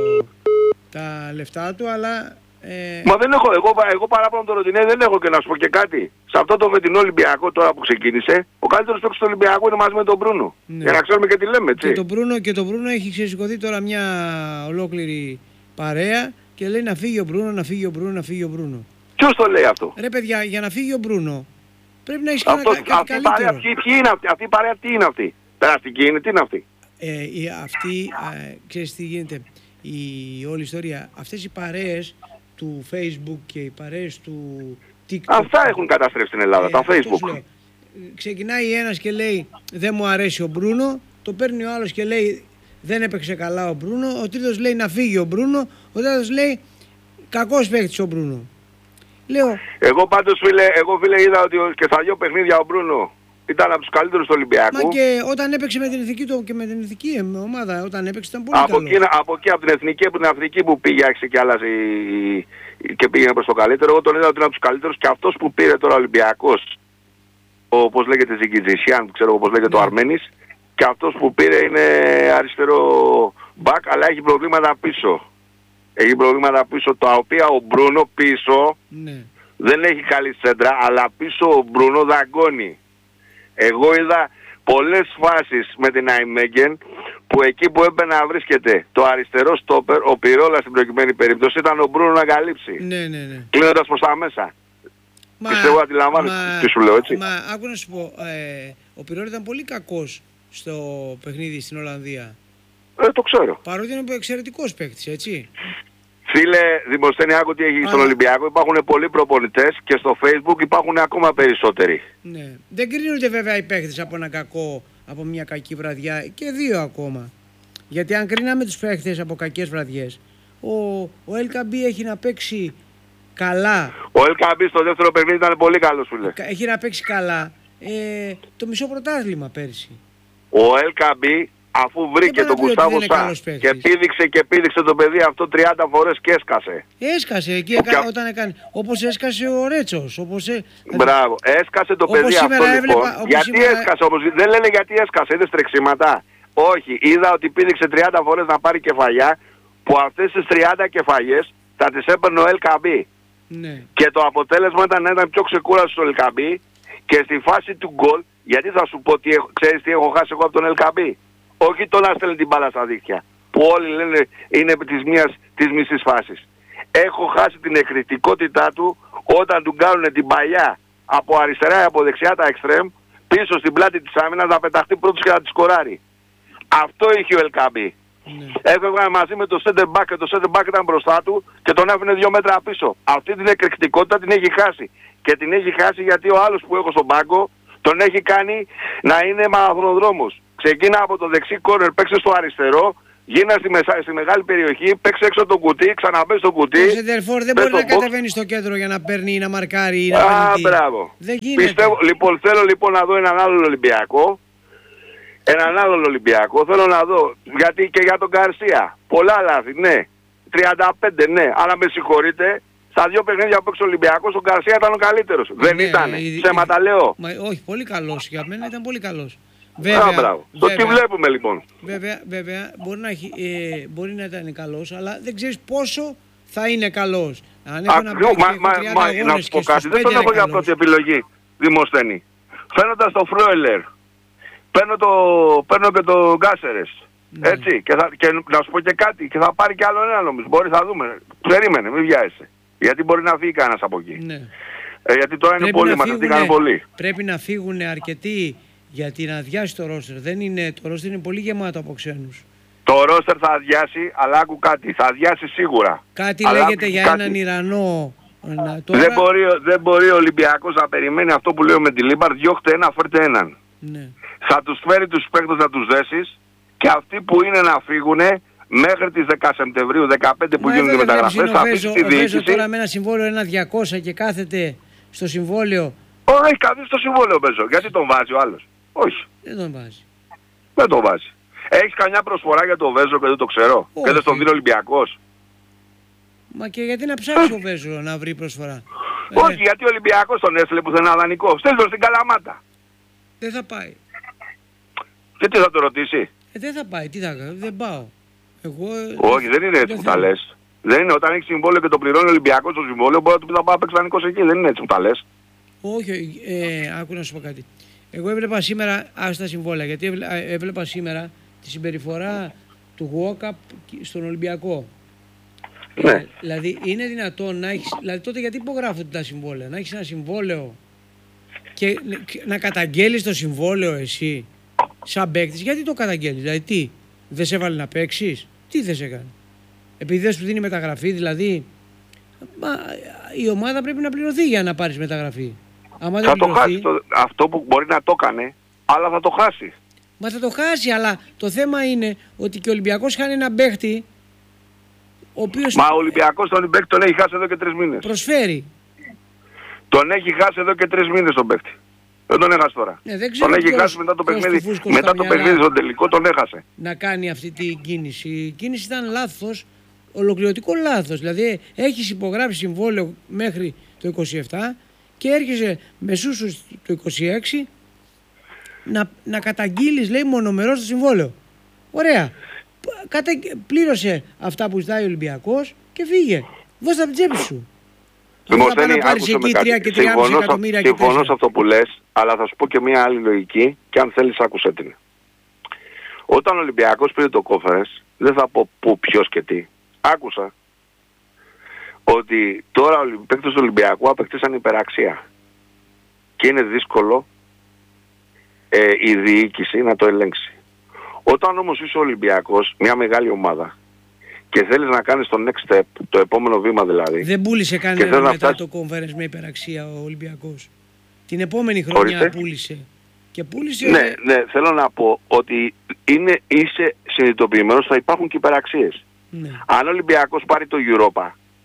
τα λεφτά του, αλλά... Μα δεν έχω, εγώ παράπονο τον Ροντινέι δεν έχω, και να σου πω και κάτι. Σε αυτό το φετινό Ολυμπιακό τώρα που ξεκίνησε, ο καλύτερος παίκτης του Ολυμπιακού είναι μαζί με τον Μπρούνο. Ναι. Για να ξέρουμε και τι λέμε, έτσι. Και τον Μπρούνο έχει ξεσηκωθεί τώρα μια ολόκληρη παρέα και λέει να φύγει ο Μπρούνο, να φύγει ο Μπρούνο, να φύγει ο Μπρούνο. Ποιος το λέει αυτό? Ρε παιδιά, για να φύγει ο Μπρούνο πρέπει να έχεις κάτι καλύτερο. Ποιοι είναι αυτοί? Αυτή η παρέα τι είναι αυτή? Περαστική είναι, τι είναι αυτή? Ξέρεις τι γίνεται, η όλη ιστορία, αυτές οι παρέες του Facebook και οι παρέες του TikTok. Αυτά έχουν καταστρέψει στην Ελλάδα, τα Facebook. Ξεκινάει ένας και λέει δεν μου αρέσει ο Μπρούνο, το παίρνει ο άλλος και λέει δεν έπαιξε καλά ο Μπρούνο, ο τρίτος λέει να φύγει ο Μπρούνο, ο τέταρτος λέει κακός παίκτης ο Μπρούνο. Λέω... Εγώ πάντως φίλε είδα ότι και στα 2 παιχνίδια ο Μπρούνο ήταν από τους καλύτερους του Ολυμπιακού. Μα και όταν έπαιξε με την εθνική του και με την εθνική ομάδα, όταν έπαιξε ήταν πολύ καλό. Από την εθνική που πήγε άρχισε και άλλαζε και πήγαινε προς το καλύτερο. Εγώ τον είδα ότι είναι από τους καλύτερους, και αυτός που πήρε τώρα ο Ολυμπιακός, όπως λέγεται Ζιγκιτζησιάν, ξέρω όπως λέγεται ο Αρμένης, και αυτός που πήρε είναι αριστερό μπακ, αλλά έχει προβλήματα πίσω. Έχει προβλήματα πίσω, τα οποία ο Μπρούνο πίσω δεν έχει καλή σέντρα, αλλά πίσω ο Μπρούνο δαγκώνει. Εγώ είδα πολλές φάσεις με την Αϊμέγγεν που εκεί που έπαιρνε να βρίσκεται το αριστερό στόπερ, ο Πυρόλας στην προκειμένη περίπτωση, ήταν ο Μπρούνο να καλύψει. Ναι. Κλείνοντας προς τα μέσα. Πιστεύω αντιλαμβάνεσαι τι σου λέω, έτσι. Μα άκου να σου πω, ο Πυρόλας ήταν πολύ κακός στο παιχνίδι στην Ολλανδία. Το ξέρω. Παρότι είναι εξαιρετικός παίκτης, έτσι. Φίλε Δημοσθένη, άκου τι έχει στον Ολυμπιακό. Υπάρχουν πολλοί προπονητές και στο Facebook υπάρχουν ακόμα περισσότεροι. Ναι. Δεν κρίνονται βέβαια οι παίκτες από μια κακή βραδιά, και 2 ακόμα. Γιατί αν κρίναμε τους παίκτες από κακές βραδιές, ο Ελκαμπή έχει να παίξει καλά. Ο Ελκαμπή στο δεύτερο παιχνίδι ήταν πολύ καλός, φίλε. Έχει να παίξει καλά το μισό πρωτάθλημα πέρσι. Ο Ελκαμπή, αφού βρήκε τον Γκουστάβο Σα και πήδηξε το παιδί αυτό 30 φορές και έσκασε. Έσκασε εκεί όταν έκανε. Όπως έσκασε ο Ρέτσος. Μπράβο, έσκασε το παιδί αυτό λοιπόν. Γιατί έσκασε όμως? Δεν λένε γιατί έσκασε, είδες τρεξίματα? Όχι, είδα ότι πήδηξε 30 φορές να πάρει κεφαλιά, που αυτές τις 30 κεφαλιές θα τις έπαιρνε ο Ελκαμπή. Ναι. Και το αποτέλεσμα ήταν πιο ξεκούραστος ο Ελκαμπή, και στη φάση του γκολ, γιατί θα σου πω ξέρεις τι έχω χάσει εγώ από τον Ελκαμπή? Όχι το να στέλνει την μπάλα στα δίχτυα, που όλοι λένε είναι της μισής φάσης. Έχω χάσει την εκρηκτικότητά του όταν του κάνουν την παλιά από αριστερά ή από δεξιά τα εξτρέμ, πίσω στην πλάτη της άμυνας, να πεταχτεί πρώτος και να τη σκοράρει. Αυτό είχε ο Ελκαμπή. Έφευγαν μαζί με το center back και το center back ήταν μπροστά του και τον άφηνε 2 μέτρα πίσω. Αυτή την εκρηκτικότητα την έχει χάσει. Και την έχει χάσει γιατί ο άλλος που έχω στον πάγκο τον έχει κάνει να είναι μαραθωνοδρόμος. Ξεκίνα από το δεξί κόρνερ, παίξε στο αριστερό, γίνα στη μεγάλη περιοχή, παίξε έξω το κουτί, ξαναμπες στο κουτί. Ο σεντερφόρ δεν μπορεί να κατεβαίνει στο κέντρο για να παίρνει ή να μαρκάρει ή να παίρνει. Μπράβο. Δεν γίνεται. Θέλω λοιπόν να δω έναν άλλον Ολυμπιακό. Θέλω να δω. Γιατί και για τον Γκαρσία. Πολλά λάθη, ναι. 35, ναι. Αλλά με συγχωρείτε. Στα 2 παιχνίδια που παίξει ο Ολυμπιακός, ο Γκαρσία ήταν ο καλύτερος. Δεν ήτανε. Ψέματα λέω. Όχι, πολύ καλός. Για μένα ήταν πολύ καλός. Μπράβο. Το τι βλέπουμε λοιπόν. Βέβαια μπορεί να ήταν καλός, αλλά δεν ξέρεις πόσο θα είναι καλός. Αν έχω να να σου πω κάτι, δεν τον έχω για πρώτη επιλογή, Δημοσθένη. Φαίνοντας το Φρόιλερ, παίρνω και το Γκάσερες. Έτσι, και να σου πω και κάτι, και θα πάρει κι άλλο ένα νομίζω. Μπορεί, θα δούμε. Περίμενε, μην βιάζεσαι. Γιατί μπορεί να φύγει κανένας από εκεί. Ναι. Γιατί τώρα είναι πολύ, μας στήκαν πολύ. Πρέπει να φύγουν αρκετοί γιατί να αδειάσει το ρόστερ. Το ρόστερ είναι πολύ γεμάτο από ξένους. Το ρόστερ θα αδειάσει, αλλά άκου κάτι, θα αδειάσει σίγουρα. Κάτι αλλά λέγεται για έναν Ιρανό. Τώρα... Δεν μπορεί ο Ολυμπιακός να περιμένει αυτό που λέω με τη Λίμπαρ, διώχτε ένα, φέρτε έναν. Ναι. Θα τους φέρει τους παίκτες να τους δέσεις και αυτοί που είναι να φύγουνε μέχρι τις 10 Σεπτεμβρίου, 15 που γίνονται οι μεταγραφές, θα αφήσει τη διοίκηση. Τώρα με ένα συμβόλαιο ένα 200 και κάθεται στο συμβόλαιο. Όχι, έχει καθίσει στο συμβόλαιο παίζω. Γιατί τον βάζει ο άλλος? Όχι. Δεν τον βάζει. Δεν τον βάζει. Έχεις καμιά προσφορά για τον Βέζο και δεν το ξέρω? Όχι. Και δεν στον δίνει Ολυμπιακός? Μα και γιατί να ψάξει ο Βέζο να βρει προσφορά? Όχι, γιατί ο Ολυμπιακός τον έστειλε πουθενά δανεικό. Στέλνει τον στην Καλαμάτα. Δεν θα πάει. Και τι θα το ρωτήσει? Δεν θα πάει, τι θα κάνει, δεν πάω. Όχι, δεν είναι έτσι που τα λες. Δεν είναι, όταν έχεις συμβόλαιο και το πληρώνει ο Ολυμπιακός το συμβόλαιο, μπορεί να του πει θα πάω παίξει δανεικός εκεί. Δεν είναι έτσι που τα λες. Όχι, άκου να σου πω κάτι. Εγώ έβλεπα σήμερα, άστα συμβόλαια, γιατί έβλεπα σήμερα τη συμπεριφορά του Γουόκαπ στον Ολυμπιακό. Ναι. Δηλαδή είναι δυνατόν να έχεις, δηλαδή τότε γιατί υπογράφονται τα συμβόλαια, να έχεις ένα συμβόλαιο και να καταγγέλεις το συμβόλαιο εσύ σαν παίκτης? Γιατί το καταγγέλεις, δηλαδή τι, δεν σε έβαλε να παίξεις, τι δεν σε έκανε? Επειδή δεν σου δίνει μεταγραφή, δηλαδή η ομάδα πρέπει να πληρωθεί για να πάρεις μεταγραφή. Άμα θα δεν το χάσει αυτό που μπορεί να το έκανε, αλλά θα το χάσει. Μα θα το χάσει, αλλά το θέμα είναι ότι και ο Ολυμπιακός χάνει έναν παίχτη ο οποίος... Μα ο Ολυμπιακός τον παίχτη τον έχει χάσει εδώ και 3 μήνες. Προσφέρει. Τον έχει χάσει εδώ και 3 μήνες τον παίχτη. Δεν τον έχασε τώρα. Τον έχει χάσει μετά το παιχνίδι. Μετά το παιχνίδι στον τελικό τον έχασε. Να κάνει αυτή την κίνηση. Η κίνηση ήταν λάθος, ολοκληρωτικό λάθος. Δηλαδή έχεις υπογράψει συμβόλαιο μέχρι το 27 και έρχεσαι μεσούσους το 26 να καταγγείλεις, λέει, μονομερός το συμβόλαιο. Ωραία. Πλήρωσε αυτά που ζητάει ο Ολυμπιακός και φύγε. Δώσε τα τσέπη σου. Δημοσθένη, άκουσε με κάτι. Συμφωνώ σε αυτό που λες, αλλά θα σου πω και μια άλλη λογική και αν θέλεις άκουσε την. Όταν ο Ολυμπιακός πήρε το κόφερες, δεν θα πω πού, ποιος και τι. Άκουσα ότι τώρα οι παίκτες του Ολυμπιακού απεκτήσαν υπεραξία. Και είναι δύσκολο η διοίκηση να το ελέγξει. Όταν όμως είσαι ο Ολυμπιακός, μια μεγάλη ομάδα, και θέλεις να κάνεις το next step, το επόμενο βήμα δηλαδή. Δεν πούλησε κανένα μετά το conference με υπεραξία ο Ολυμπιακός. Την επόμενη χρονιά πούλησε. Και πούλησε... Ναι, θέλω να πω ότι είσαι συνειδητοποιημένος θα υπάρχουν και υπεραξίες. Ναι. Αν ο Ολυμπιακός πάρει το Europa,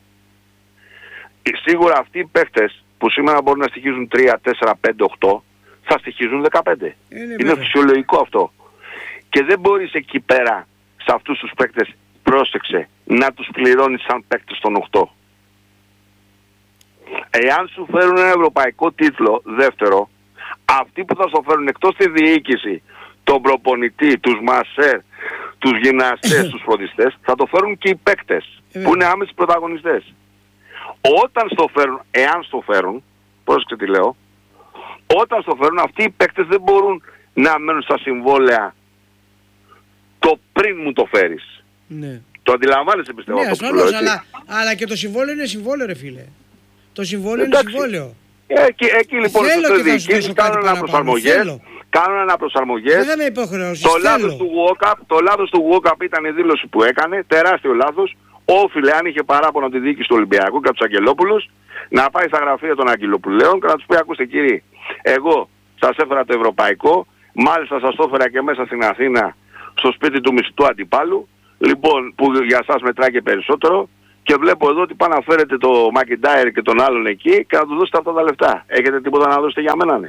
σίγουρα αυτοί οι παίχτες που σήμερα μπορούν να στοιχίζουν 3, 4, 5, 8, θα στοιχίζουν 15. Είναι φυσιολογικό αυτό. Και δεν μπορείς εκεί πέρα, σε αυτούς τους παίκτες, πρόσεξε, να τους πληρώνεις σαν παίκτες των 8. Εάν σου φέρουν ένα ευρωπαϊκό τίτλο, δεύτερο, αυτοί που θα σου φέρουν εκτός τη διοίκηση, τον προπονητή, τους μασέρ, τους γυμναστές, τους φροντιστές, θα το φέρουν και οι παίκτες, που είναι άμεσοι πρωταγωνιστές. Όταν στο φέρουν, εάν στο φέρουν, πρόσεξε τι λέω, όταν στο φέρουν αυτοί οι παίκτες δεν μπορούν να μένουν στα συμβόλαια το πριν μου το φέρεις. Ναι. Το αντιλαμβάνεσαι πιστεύω αυτό που λέω, αλλά και το συμβόλαιο είναι συμβόλαιο, ρε φίλε. Το συμβόλαιο είναι συμβόλαιο. Εκεί λοιπόν στο διοικήσεις κάνουν αναπροσαρμογές, κάνουν αναπροσαρμογές. Δεν θα με υποχρεώσεις. Το λάθος του Walkup ήταν η δήλωση που έκανε, τεράστιο λάθος. Όφιλε, αν είχε παράπονο τη διοίκηση του Ολυμπιακού και από τους Αγγελόπουλους, να πάει στα γραφεία των Αγγελοπουλαίων και να τους πει: ακούστε κύριοι, εγώ σας έφερα το ευρωπαϊκό, μάλιστα σας το έφερα και μέσα στην Αθήνα, στο σπίτι του μισθού αντιπάλου, λοιπόν, που για σας μετράει και περισσότερο, και βλέπω εδώ ότι πάνε να φέρετε το Μακιντάιρ και τον άλλον εκεί και να του δώσετε αυτά τα λεφτά. Έχετε τίποτα να δώσετε για μένα, ναι?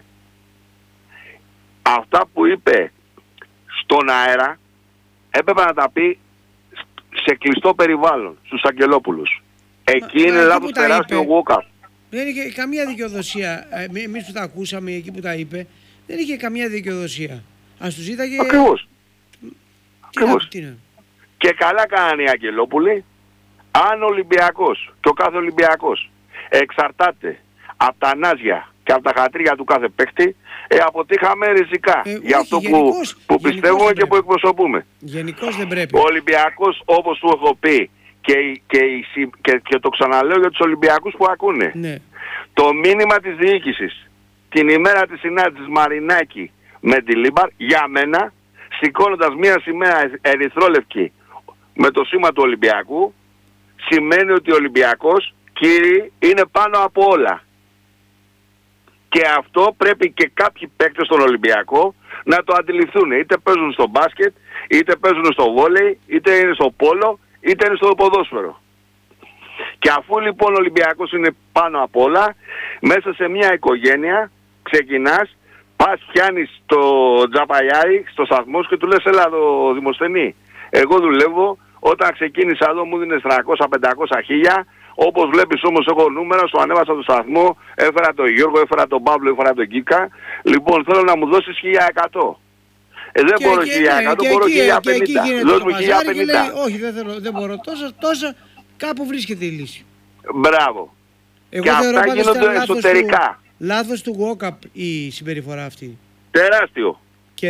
Αυτά που είπε στον αέρα έπρεπε να τα πει σε κλειστό περιβάλλον, στους Αγγελόπουλους. Εκεί είναι λάθος τεράστιο Walkup. Δεν είχε καμία δικαιοδοσία. Εμείς που τα ακούσαμε εκεί που τα είπε, δεν είχε καμία δικαιοδοσία. Ας τους ζήταγε... Ακριβώς. Τι να... Και καλά κάνανε οι Αγγελόπουλοι. Αν ο Ολυμπιακός και ο κάθε Ολυμπιακός εξαρτάται από τα νάζια και από τα χατρία του κάθε παίκτη, αποτύχαμε ριζικά για αυτό που πιστεύουμε και που εκπροσωπούμε. Γενικώς δεν πρέπει. Ο Ολυμπιακός, όπως του έχω πει και το ξαναλέω για τους Ολυμπιακούς που ακούνε, ναι. Το μήνυμα της διοίκησης την ημέρα της συνάντησης Μαρινάκη με τη Λίμπαρ, για μένα, σηκώνοντας μία σημαία ερυθρόλευκη με το σήμα του Ολυμπιακού, σημαίνει ότι ο Ολυμπιακός, κύριοι, είναι πάνω από όλα. Και αυτό πρέπει και κάποιοι παίκτες στον Ολυμπιακό να το αντιληφθούν. Είτε παίζουν στο μπάσκετ, είτε παίζουν στο βόλεϊ, είτε είναι στο πόλο, είτε είναι στο ποδόσφαιρο. Και αφού λοιπόν ο Ολυμπιακός είναι πάνω απ' όλα, μέσα σε μια οικογένεια ξεκινάς, πας πιάνεις το τζαπαγιάρι στο σταθμό και του λες: έλα εδώ Δημοσθενή, εγώ δουλεύω, όταν ξεκίνησα εδώ μου δίνες 300-500 χίλια, όπως βλέπεις όμως έχω νούμερα, σου ανέβασα το σταθμό, έφερα τον Γιώργο, έφερα τον Παύλο, έφερα τον Κίκα, λοιπόν θέλω να μου δώσεις 1.100. Δεν μπορώ 1.100, μπορώ 1.050. Δώσ' μου 1.050. Όχι, δεν μπορώ τόσα, κάπου βρίσκεται η λύση. Μπράβο. Εγώ και αυτά γίνονται εσωτερικά. Λάθος του Walkup η συμπεριφορά αυτή. Τεράστιο. Και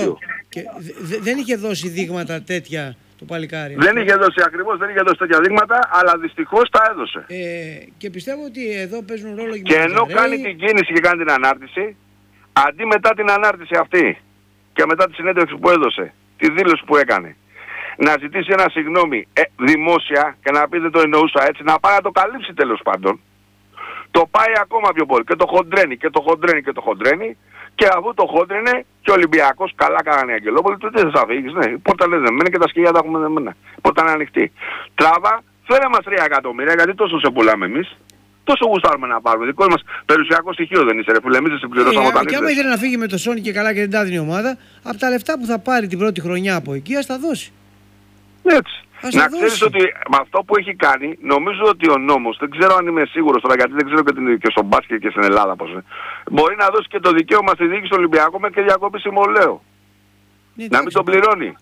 δεν είχε δώσει δείγματα τέτοια το παλικάρι. Δεν είχε δώσει ακριβώς, δεν είχε δώσει τέτοια δείγματα, αλλά δυστυχώς τα έδωσε. Και πιστεύω ότι εδώ παίζουν ρόλο και ενώ κάνει την κίνηση και κάνει την ανάρτηση, αντί μετά την ανάρτηση αυτή και μετά τη συνέντευξη που έδωσε, τη δήλωση που έκανε, να ζητήσει ένα συγγνώμη δημόσια και να πει δεν το εννοούσα έτσι, να πάει να το καλύψει τέλος πάντων, το πάει ακόμα πιο πολύ και το χοντρένει και το χοντρένει και το χοντρένει, και αφού το χόντρινε και ο Ολυμπιακός, καλά κάνανε οι Αγγελόπουλοι, του τι θες να φύγεις, ναι, η πόρτα λέει δεμένα και τα σκυλιά τα έχουμε δεμένα, η πόρτα είναι ανοιχτή. Τράβα, φέρε μας 3 εκατομμύρια, γιατί τόσο σε πουλάμε εμείς, τόσο γουστάρουμε να πάρουμε, δικό μας περιουσιακό στοιχείο δεν είσαι ρε φίλε, εμείς δεν συμπληρώσαμε όταν ήρθες. Και άμα ήθελε να φύγει με το Sony και καλά και την τάδινη ομάδα, από τα λεφτά που θα πάρει την πρώτη χρονιά από εκεί, ας τα δώσει. Έτσι. Να ξέρεις ότι με αυτό που έχει κάνει, νομίζω ότι ο νόμος, δεν ξέρω αν είμαι σίγουρος τώρα, γιατί δεν ξέρω και στο μπάσκετ και στην Ελλάδα πώς είναι, μπορεί να δώσει και το δικαίωμα στη διοίκηση του Ολυμπιακού με και διακόπη συμβολαίου. Ναι, να μην τον πληρώνει.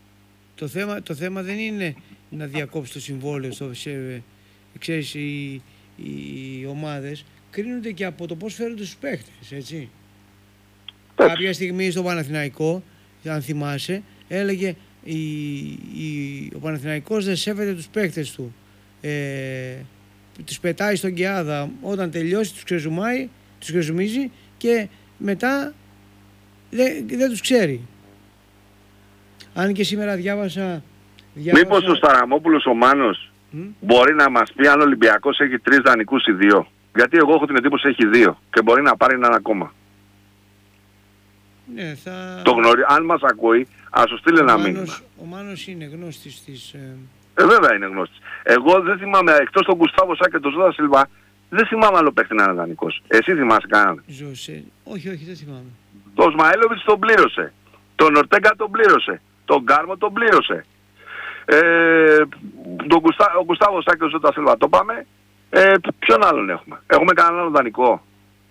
Το θέμα δεν είναι να διακόψει το συμβόλαιο. Ξέρεις, οι ομάδες κρίνονται και από το πώς φέρονται στους παίχτες, έτσι. Κάποια στιγμή στο Παναθηναϊκό, αν θυμάσαι, έλεγε ο Παναθηναϊκός δεν σέβεται τους παίκτες του. Τους πετάει στον Κιάδα, όταν τελειώσει τους ξεζουμίζει και μετά δεν τους ξέρει. Αν και σήμερα διάβασα... Μήπως ο Σταραμόπουλος ο Μάνος μπορεί να μας πει αν ο Ολυμπιακός έχει 3 δανεικούς ή 2. Γιατί εγώ έχω την εντύπωση έχει 2 και μπορεί να πάρει έναν ακόμα. Ναι, αν μας ακούει, ας σου στείλει ένα μήνυμα. Ο Μάνος είναι γνώστης της... Βέβαια είναι γνώστης. Εγώ δεν θυμάμαι, εκτός τον Γκουστάβο Σά και τον Ζώτα Σιλβά, δεν θυμάμαι άλλο παίχτη να είναι δανεικός. Εσύ θυμάσαι κανέναν? Όχι, δεν θυμάμαι. Τον Σμαήλοβιτς τον πλήρωσε. Τον Ορτέγκα τον πλήρωσε. Τον Γκάρμο τον πλήρωσε. Ο Γκουστάβο Σά και τον Ζώτα Σιλβά το πάμε. Ποιον άλλον έχουμε? Έχουμε κανέναν άλλο δανεικό?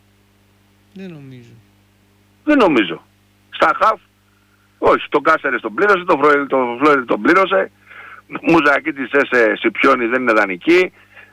Δεν νομίζω. Στα χαφ, όχι, τον Κάσερες τον πλήρωσε, τον Φλόιρι τον πλήρωσε, Μουζακίτης Σιπιώνη δεν είναι δανεική,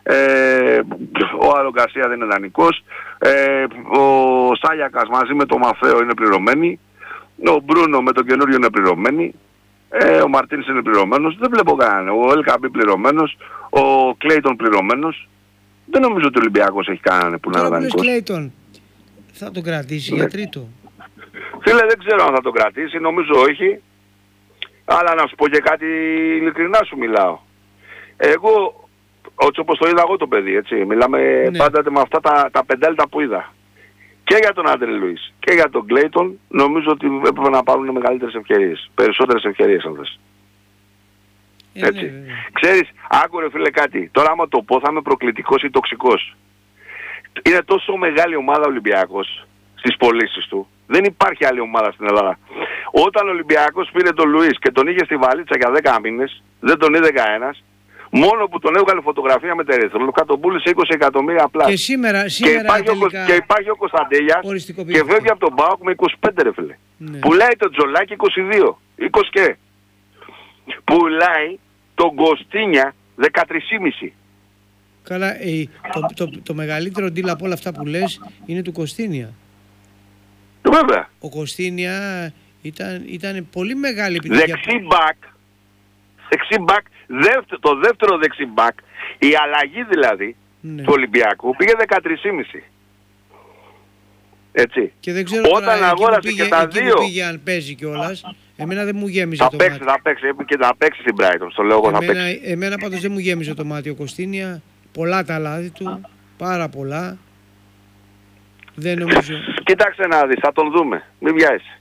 ο Άλλο Γκαρσία δεν είναι δανεικός, ο Σάγιακας μαζί με τον Μαφέο είναι πληρωμένοι, ο Μπρούνο με τον καινούριο είναι πληρωμένοι, ο Μαρτίνς είναι πληρωμένος, δεν βλέπω κανέναν, ο Ελκαμπή πληρωμένος, ο Κλέιτον πληρωμένος, δεν νομίζω ότι ο Ολυμπιακός έχει κανέναν που να είναι δανεικός. Κλέιτον θα τον κρατήσει για τρίτο? Φίλε, δεν ξέρω αν θα το κρατήσει, νομίζω όχι. Αλλά να σου πω και κάτι, ειλικρινά σου μιλάω. Εγώ, όπως το είδα εγώ το παιδί, έτσι, μιλάμε πάντα με αυτά τα πεντάλεπτα που είδα. Και για τον Άντρε Λουίς και για τον Κλέιτον, νομίζω ότι έπρεπε να πάρουν μεγαλύτερες ευκαιρίες. Περισσότερες ευκαιρίες, αν θες. Έτσι. Ξέρεις, άκου ρε φίλε κάτι. Τώρα άμα το πω θα είμαι προκλητικός ή τοξικός. Είναι τόσο μεγάλη ομάδα Ολυμπιακός στις πωλήσεις του. Δεν υπάρχει άλλη ομάδα στην Ελλάδα. Όταν ο Ολυμπιακός πήρε τον Λουίς και τον είχε στη βαλίτσα για 10 μήνες, δεν τον είδε κανένας. Μόνο που τον έβγαλε φωτογραφία με τερίθρολο, τον πούλησε 20 εκατομμύρια απλά. Και σήμερα και υπάρχει ο Κωνσταντέλιας και φεύγει από τον ΠΑΟΚ με 25 ρε φίλε. Ναι. Πουλάει τον Τζολάκη 22, 20 και. Πουλάει τον Κωστίνια 13,5. Καλά, το μεγαλύτερο deal από όλα αυτά που λες είναι του Κωστίνια. Βέβαια. Ο Κωστίνια ήταν πολύ μεγάλη επιτυχία. Δεξί μπακ, το δεύτερο δεξί μπακ, η αλλαγή δηλαδή του Ολυμπιακού πήγε 13,5. Έτσι. Και δεν ξέρω όταν αγόρασε και τα δύο. Πήγε αν παίζει κιόλας. Εμένα δεν μου γέμιζε το μάτι. Θα παίξει στην Brighton, στο λέω εγώ θα παίξει. Εμένα πάντως δεν μου γέμιζε το μάτι ο Κωστίνια. Πολλά τα λάθη του, πάρα πολλά. Δεν νομίζω. Κοίταξε να δεις, θα τον δούμε. Μην βιάζεσαι.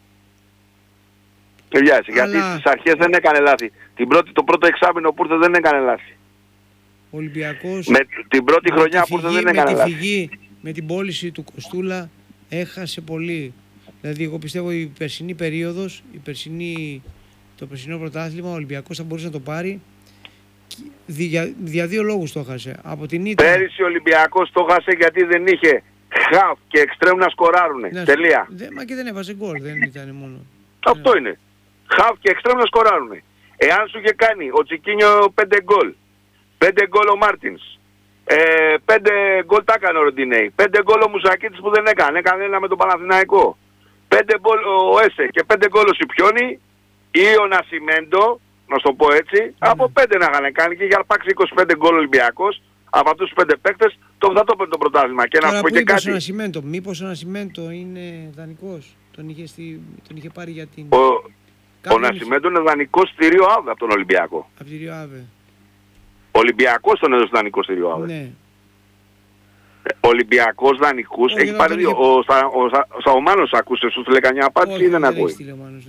Γιατί στις αρχές δεν έκανε λάθη. Το πρώτο εξάμηνο που ήρθε δεν έκανε λάθη. Ο Ολυμπιακός με την πρώτη χρονιά που ήρθε δεν έκανε λάθη. Με τη φυγή, με την πώληση του Κοστούλα έχασε πολύ. Δηλαδή εγώ πιστεύω η περσινή περίοδος, το περσινό πρωτάθλημα ο Ολυμπιακός θα μπορούσε να το πάρει. Δια δύο λόγους το έχασε. Από την ήττα. Πέρυσι ο Ολυμπιακός το έχασε γιατί δεν είχε χαφ και εξτρέμ να σκοράρουνε. Ναι, τελεία. Μα και δεν έβαζε γκολ, δεν ήταν μόνο. Αυτό είναι. Χαφ και εξτρέμ να σκοράρουνε. Εάν σου είχε κάνει ο Τσικίνιο 5 γκολ, 5 γκολ ο Μάρτινς, 5 γκολ τα έκανε ο Ροντινέη, 5 γκολ ο Μουσακίτης που δεν έκανε ένα με τον Παναθηναϊκό, 5 γκολ ο Έσε και 5 γκολ ο Σιπιόνι ή ο Νασιμέντο, να σου το πω έτσι, από 5 να είχαν κάνει και για να πάξει 25 γκολ Ολυμπιακός, από αυτούς τους 5 παίκτες, θα το έπαιρνε το πρωτάθλημα. Και να σου πω και κάτι. Μήπως ο Νασιμέντο είναι δανεικός, τον είχε πάρει για την... Ο Νασιμέντο είναι δανεικός στη Ρίο Άβε από τον Ολυμπιακό. Από τη Ρίο Άβε. Ο Ολυμπιακός τον έδωσε δανεικό στη Ρίο Άβε. Ναι. Ολυμπιακός δανεικούς, έχει πάρει δύο. Ο Σαομάνος ακούσε, σου λέει καμιά απάντηση ή δεν ακούει.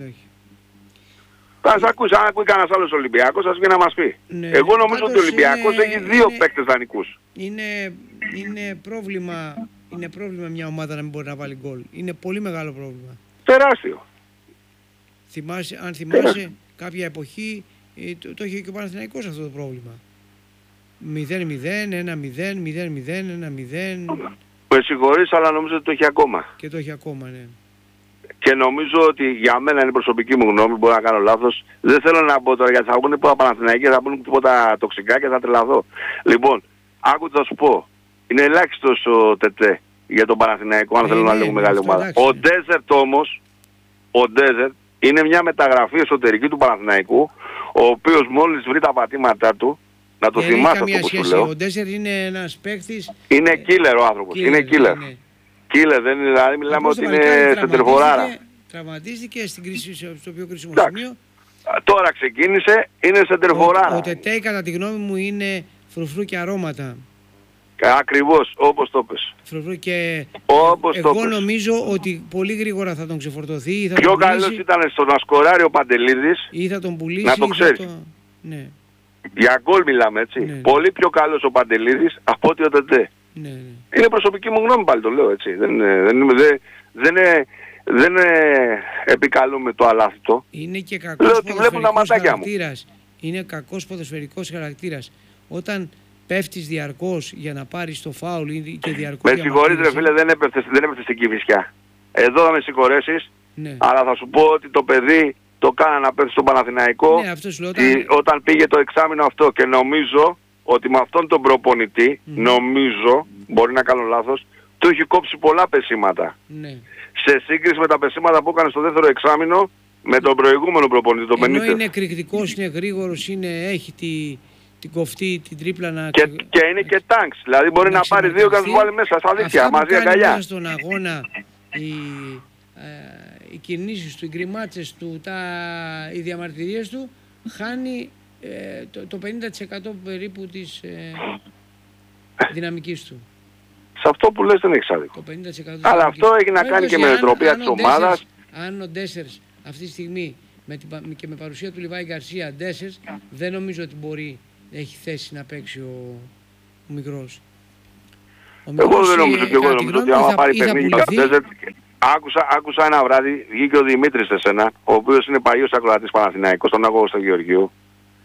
Θα σας ακούσει, αν ακούει κανένας άλλος Ολυμπιακός, ας βγει να μας πει. Ναι. Εγώ νομίζω ότι ο Ολυμπιακός έχει δύο παίκτες δανεικούς. Είναι πρόβλημα μια ομάδα να μην μπορεί να βάλει γκολ. Είναι πολύ μεγάλο πρόβλημα. Τεράστιο. Αν θυμάσαι, κάποια εποχή το είχε και ο Παναθηναϊκός αυτό το πρόβλημα. 0-0, 1-0, 0-0, 1-0. Με συγχωρείς, αλλά νομίζω ότι το έχει ακόμα. Και το έχει ακόμα, ναι. Και νομίζω ότι για μένα είναι προσωπική μου γνώμη, μπορεί να κάνω λάθος. Δεν θέλω να πω τώρα γιατί θα πούνε τίποτα Παναθηναϊκοί, θα πούνε τίποτα τοξικά και θα τρελαθώ. Λοιπόν, άκου θα σου πω. Είναι ελάχιστος ο Τετέ για τον Παναθηναϊκό, αν θέλω να λέγω μεγάλη ομάδα. Ο Ντέζερτ όμως, είναι μια μεταγραφή εσωτερική του Παναθηναϊκού, ο οποίος μόλις βρει τα πατήματά του, να το θυμάσαι αυτό που σου λέω. Ο Ντέζερτ είναι ένας παίκτης... Είναι κύλερ ο άνθρωπος, είναι κύλερ. Κύλερ, δεν είναι, δηλαδή μιλάμε ότι είναι σεντερφοράρα. Τραυματίστηκε στην κρίση, στο πιο κρίσιμο σημείο. Τώρα ξεκίνησε, είναι σεντερφοράρα. Ο Τετέ κατά τη γνώμη μου είναι φρουφρού και αρώματα. Ακριβώς, όπως το πες. Και όπως εγώ νομίζω ότι πολύ γρήγορα θα τον ξεφορτωθεί. Πιο καλός ήταν στο να σκοράρει ο Παντελίδης. Ή θα τον πουλήσει. Να το ξέρεις. Ναι. Για γκολ μιλάμε έτσι. Ναι. Πολύ πιο καλός ο Παντελίδης από ότι ο Τετέ. Ναι. Είναι προσωπική μου γνώμη πάλι το λέω έτσι. Δεν επικαλούμε το αλάθητο. Είναι και κακός ποδοσφαιρικός χαρακτήρας. Είναι κακός ποδοσφαιρικός χαρακτήρας. Όταν πέφτεις διαρκώς για να πάρεις το φάουλ και διαρκώς... Με συγχωρείς ρε φίλε, δεν έπεφτες στην Κηφισιά. Εδώ θα με συγχωρέσεις, ναι. Αλλά θα σου πω ότι το παιδί το κάνα να πέφτει στον Παναθηναϊκό, ναι, αυτό σου λέω, όταν πήγε το εξάμηνο αυτό, και νομίζω ότι με αυτόν τον προπονητή, νομίζω, μπορεί να κάνω λάθος, του έχει κόψει πολλά πεσήματα. Ναι. Σε σύγκριση με τα πεσήματα που έκανε στο δεύτερο εξάμηνο με τον προηγούμενο προπονητή, τον Μπενίτες. Ενώ είναι εκρηκτικός, είναι γρήγορος, έχει την κοφτή, την τρίπλα να... Και είναι και τάγκς, δηλαδή μπορεί να πάρει δύο και να τους βάλει μέσα στα δίκτυα, μαζί αγκαλιά. Αυτά που κάνει στον αγώνα οι κινήσεις του, οι γκριμάτσες του, οι διαμαρτυρίες του, χάνει το 50% περίπου της δυναμικής του. Σε αυτό που λες δεν έχεις άδικο. Αλλά αυτό έχει να κάνει και με νοοτροπία της ομάδας. Αν ο Ντέσσερς αυτή τη στιγμή και με παρουσία του Λιβάη Γκαρσία, Ντέσσερς, δεν νομίζω ότι έχει θέση να παίξει ο μικρός. Εγώ δεν νομίζω ότι άμα πάρει παιχνίδι ο Ντέσσερς. Άκουσα ένα βράδυ, βγήκε ο Δημήτρης σε σένα, ο οποίος είναι παλιός ακροατής Παναθηναϊκός, τον αγώνα στο Γεωργίου.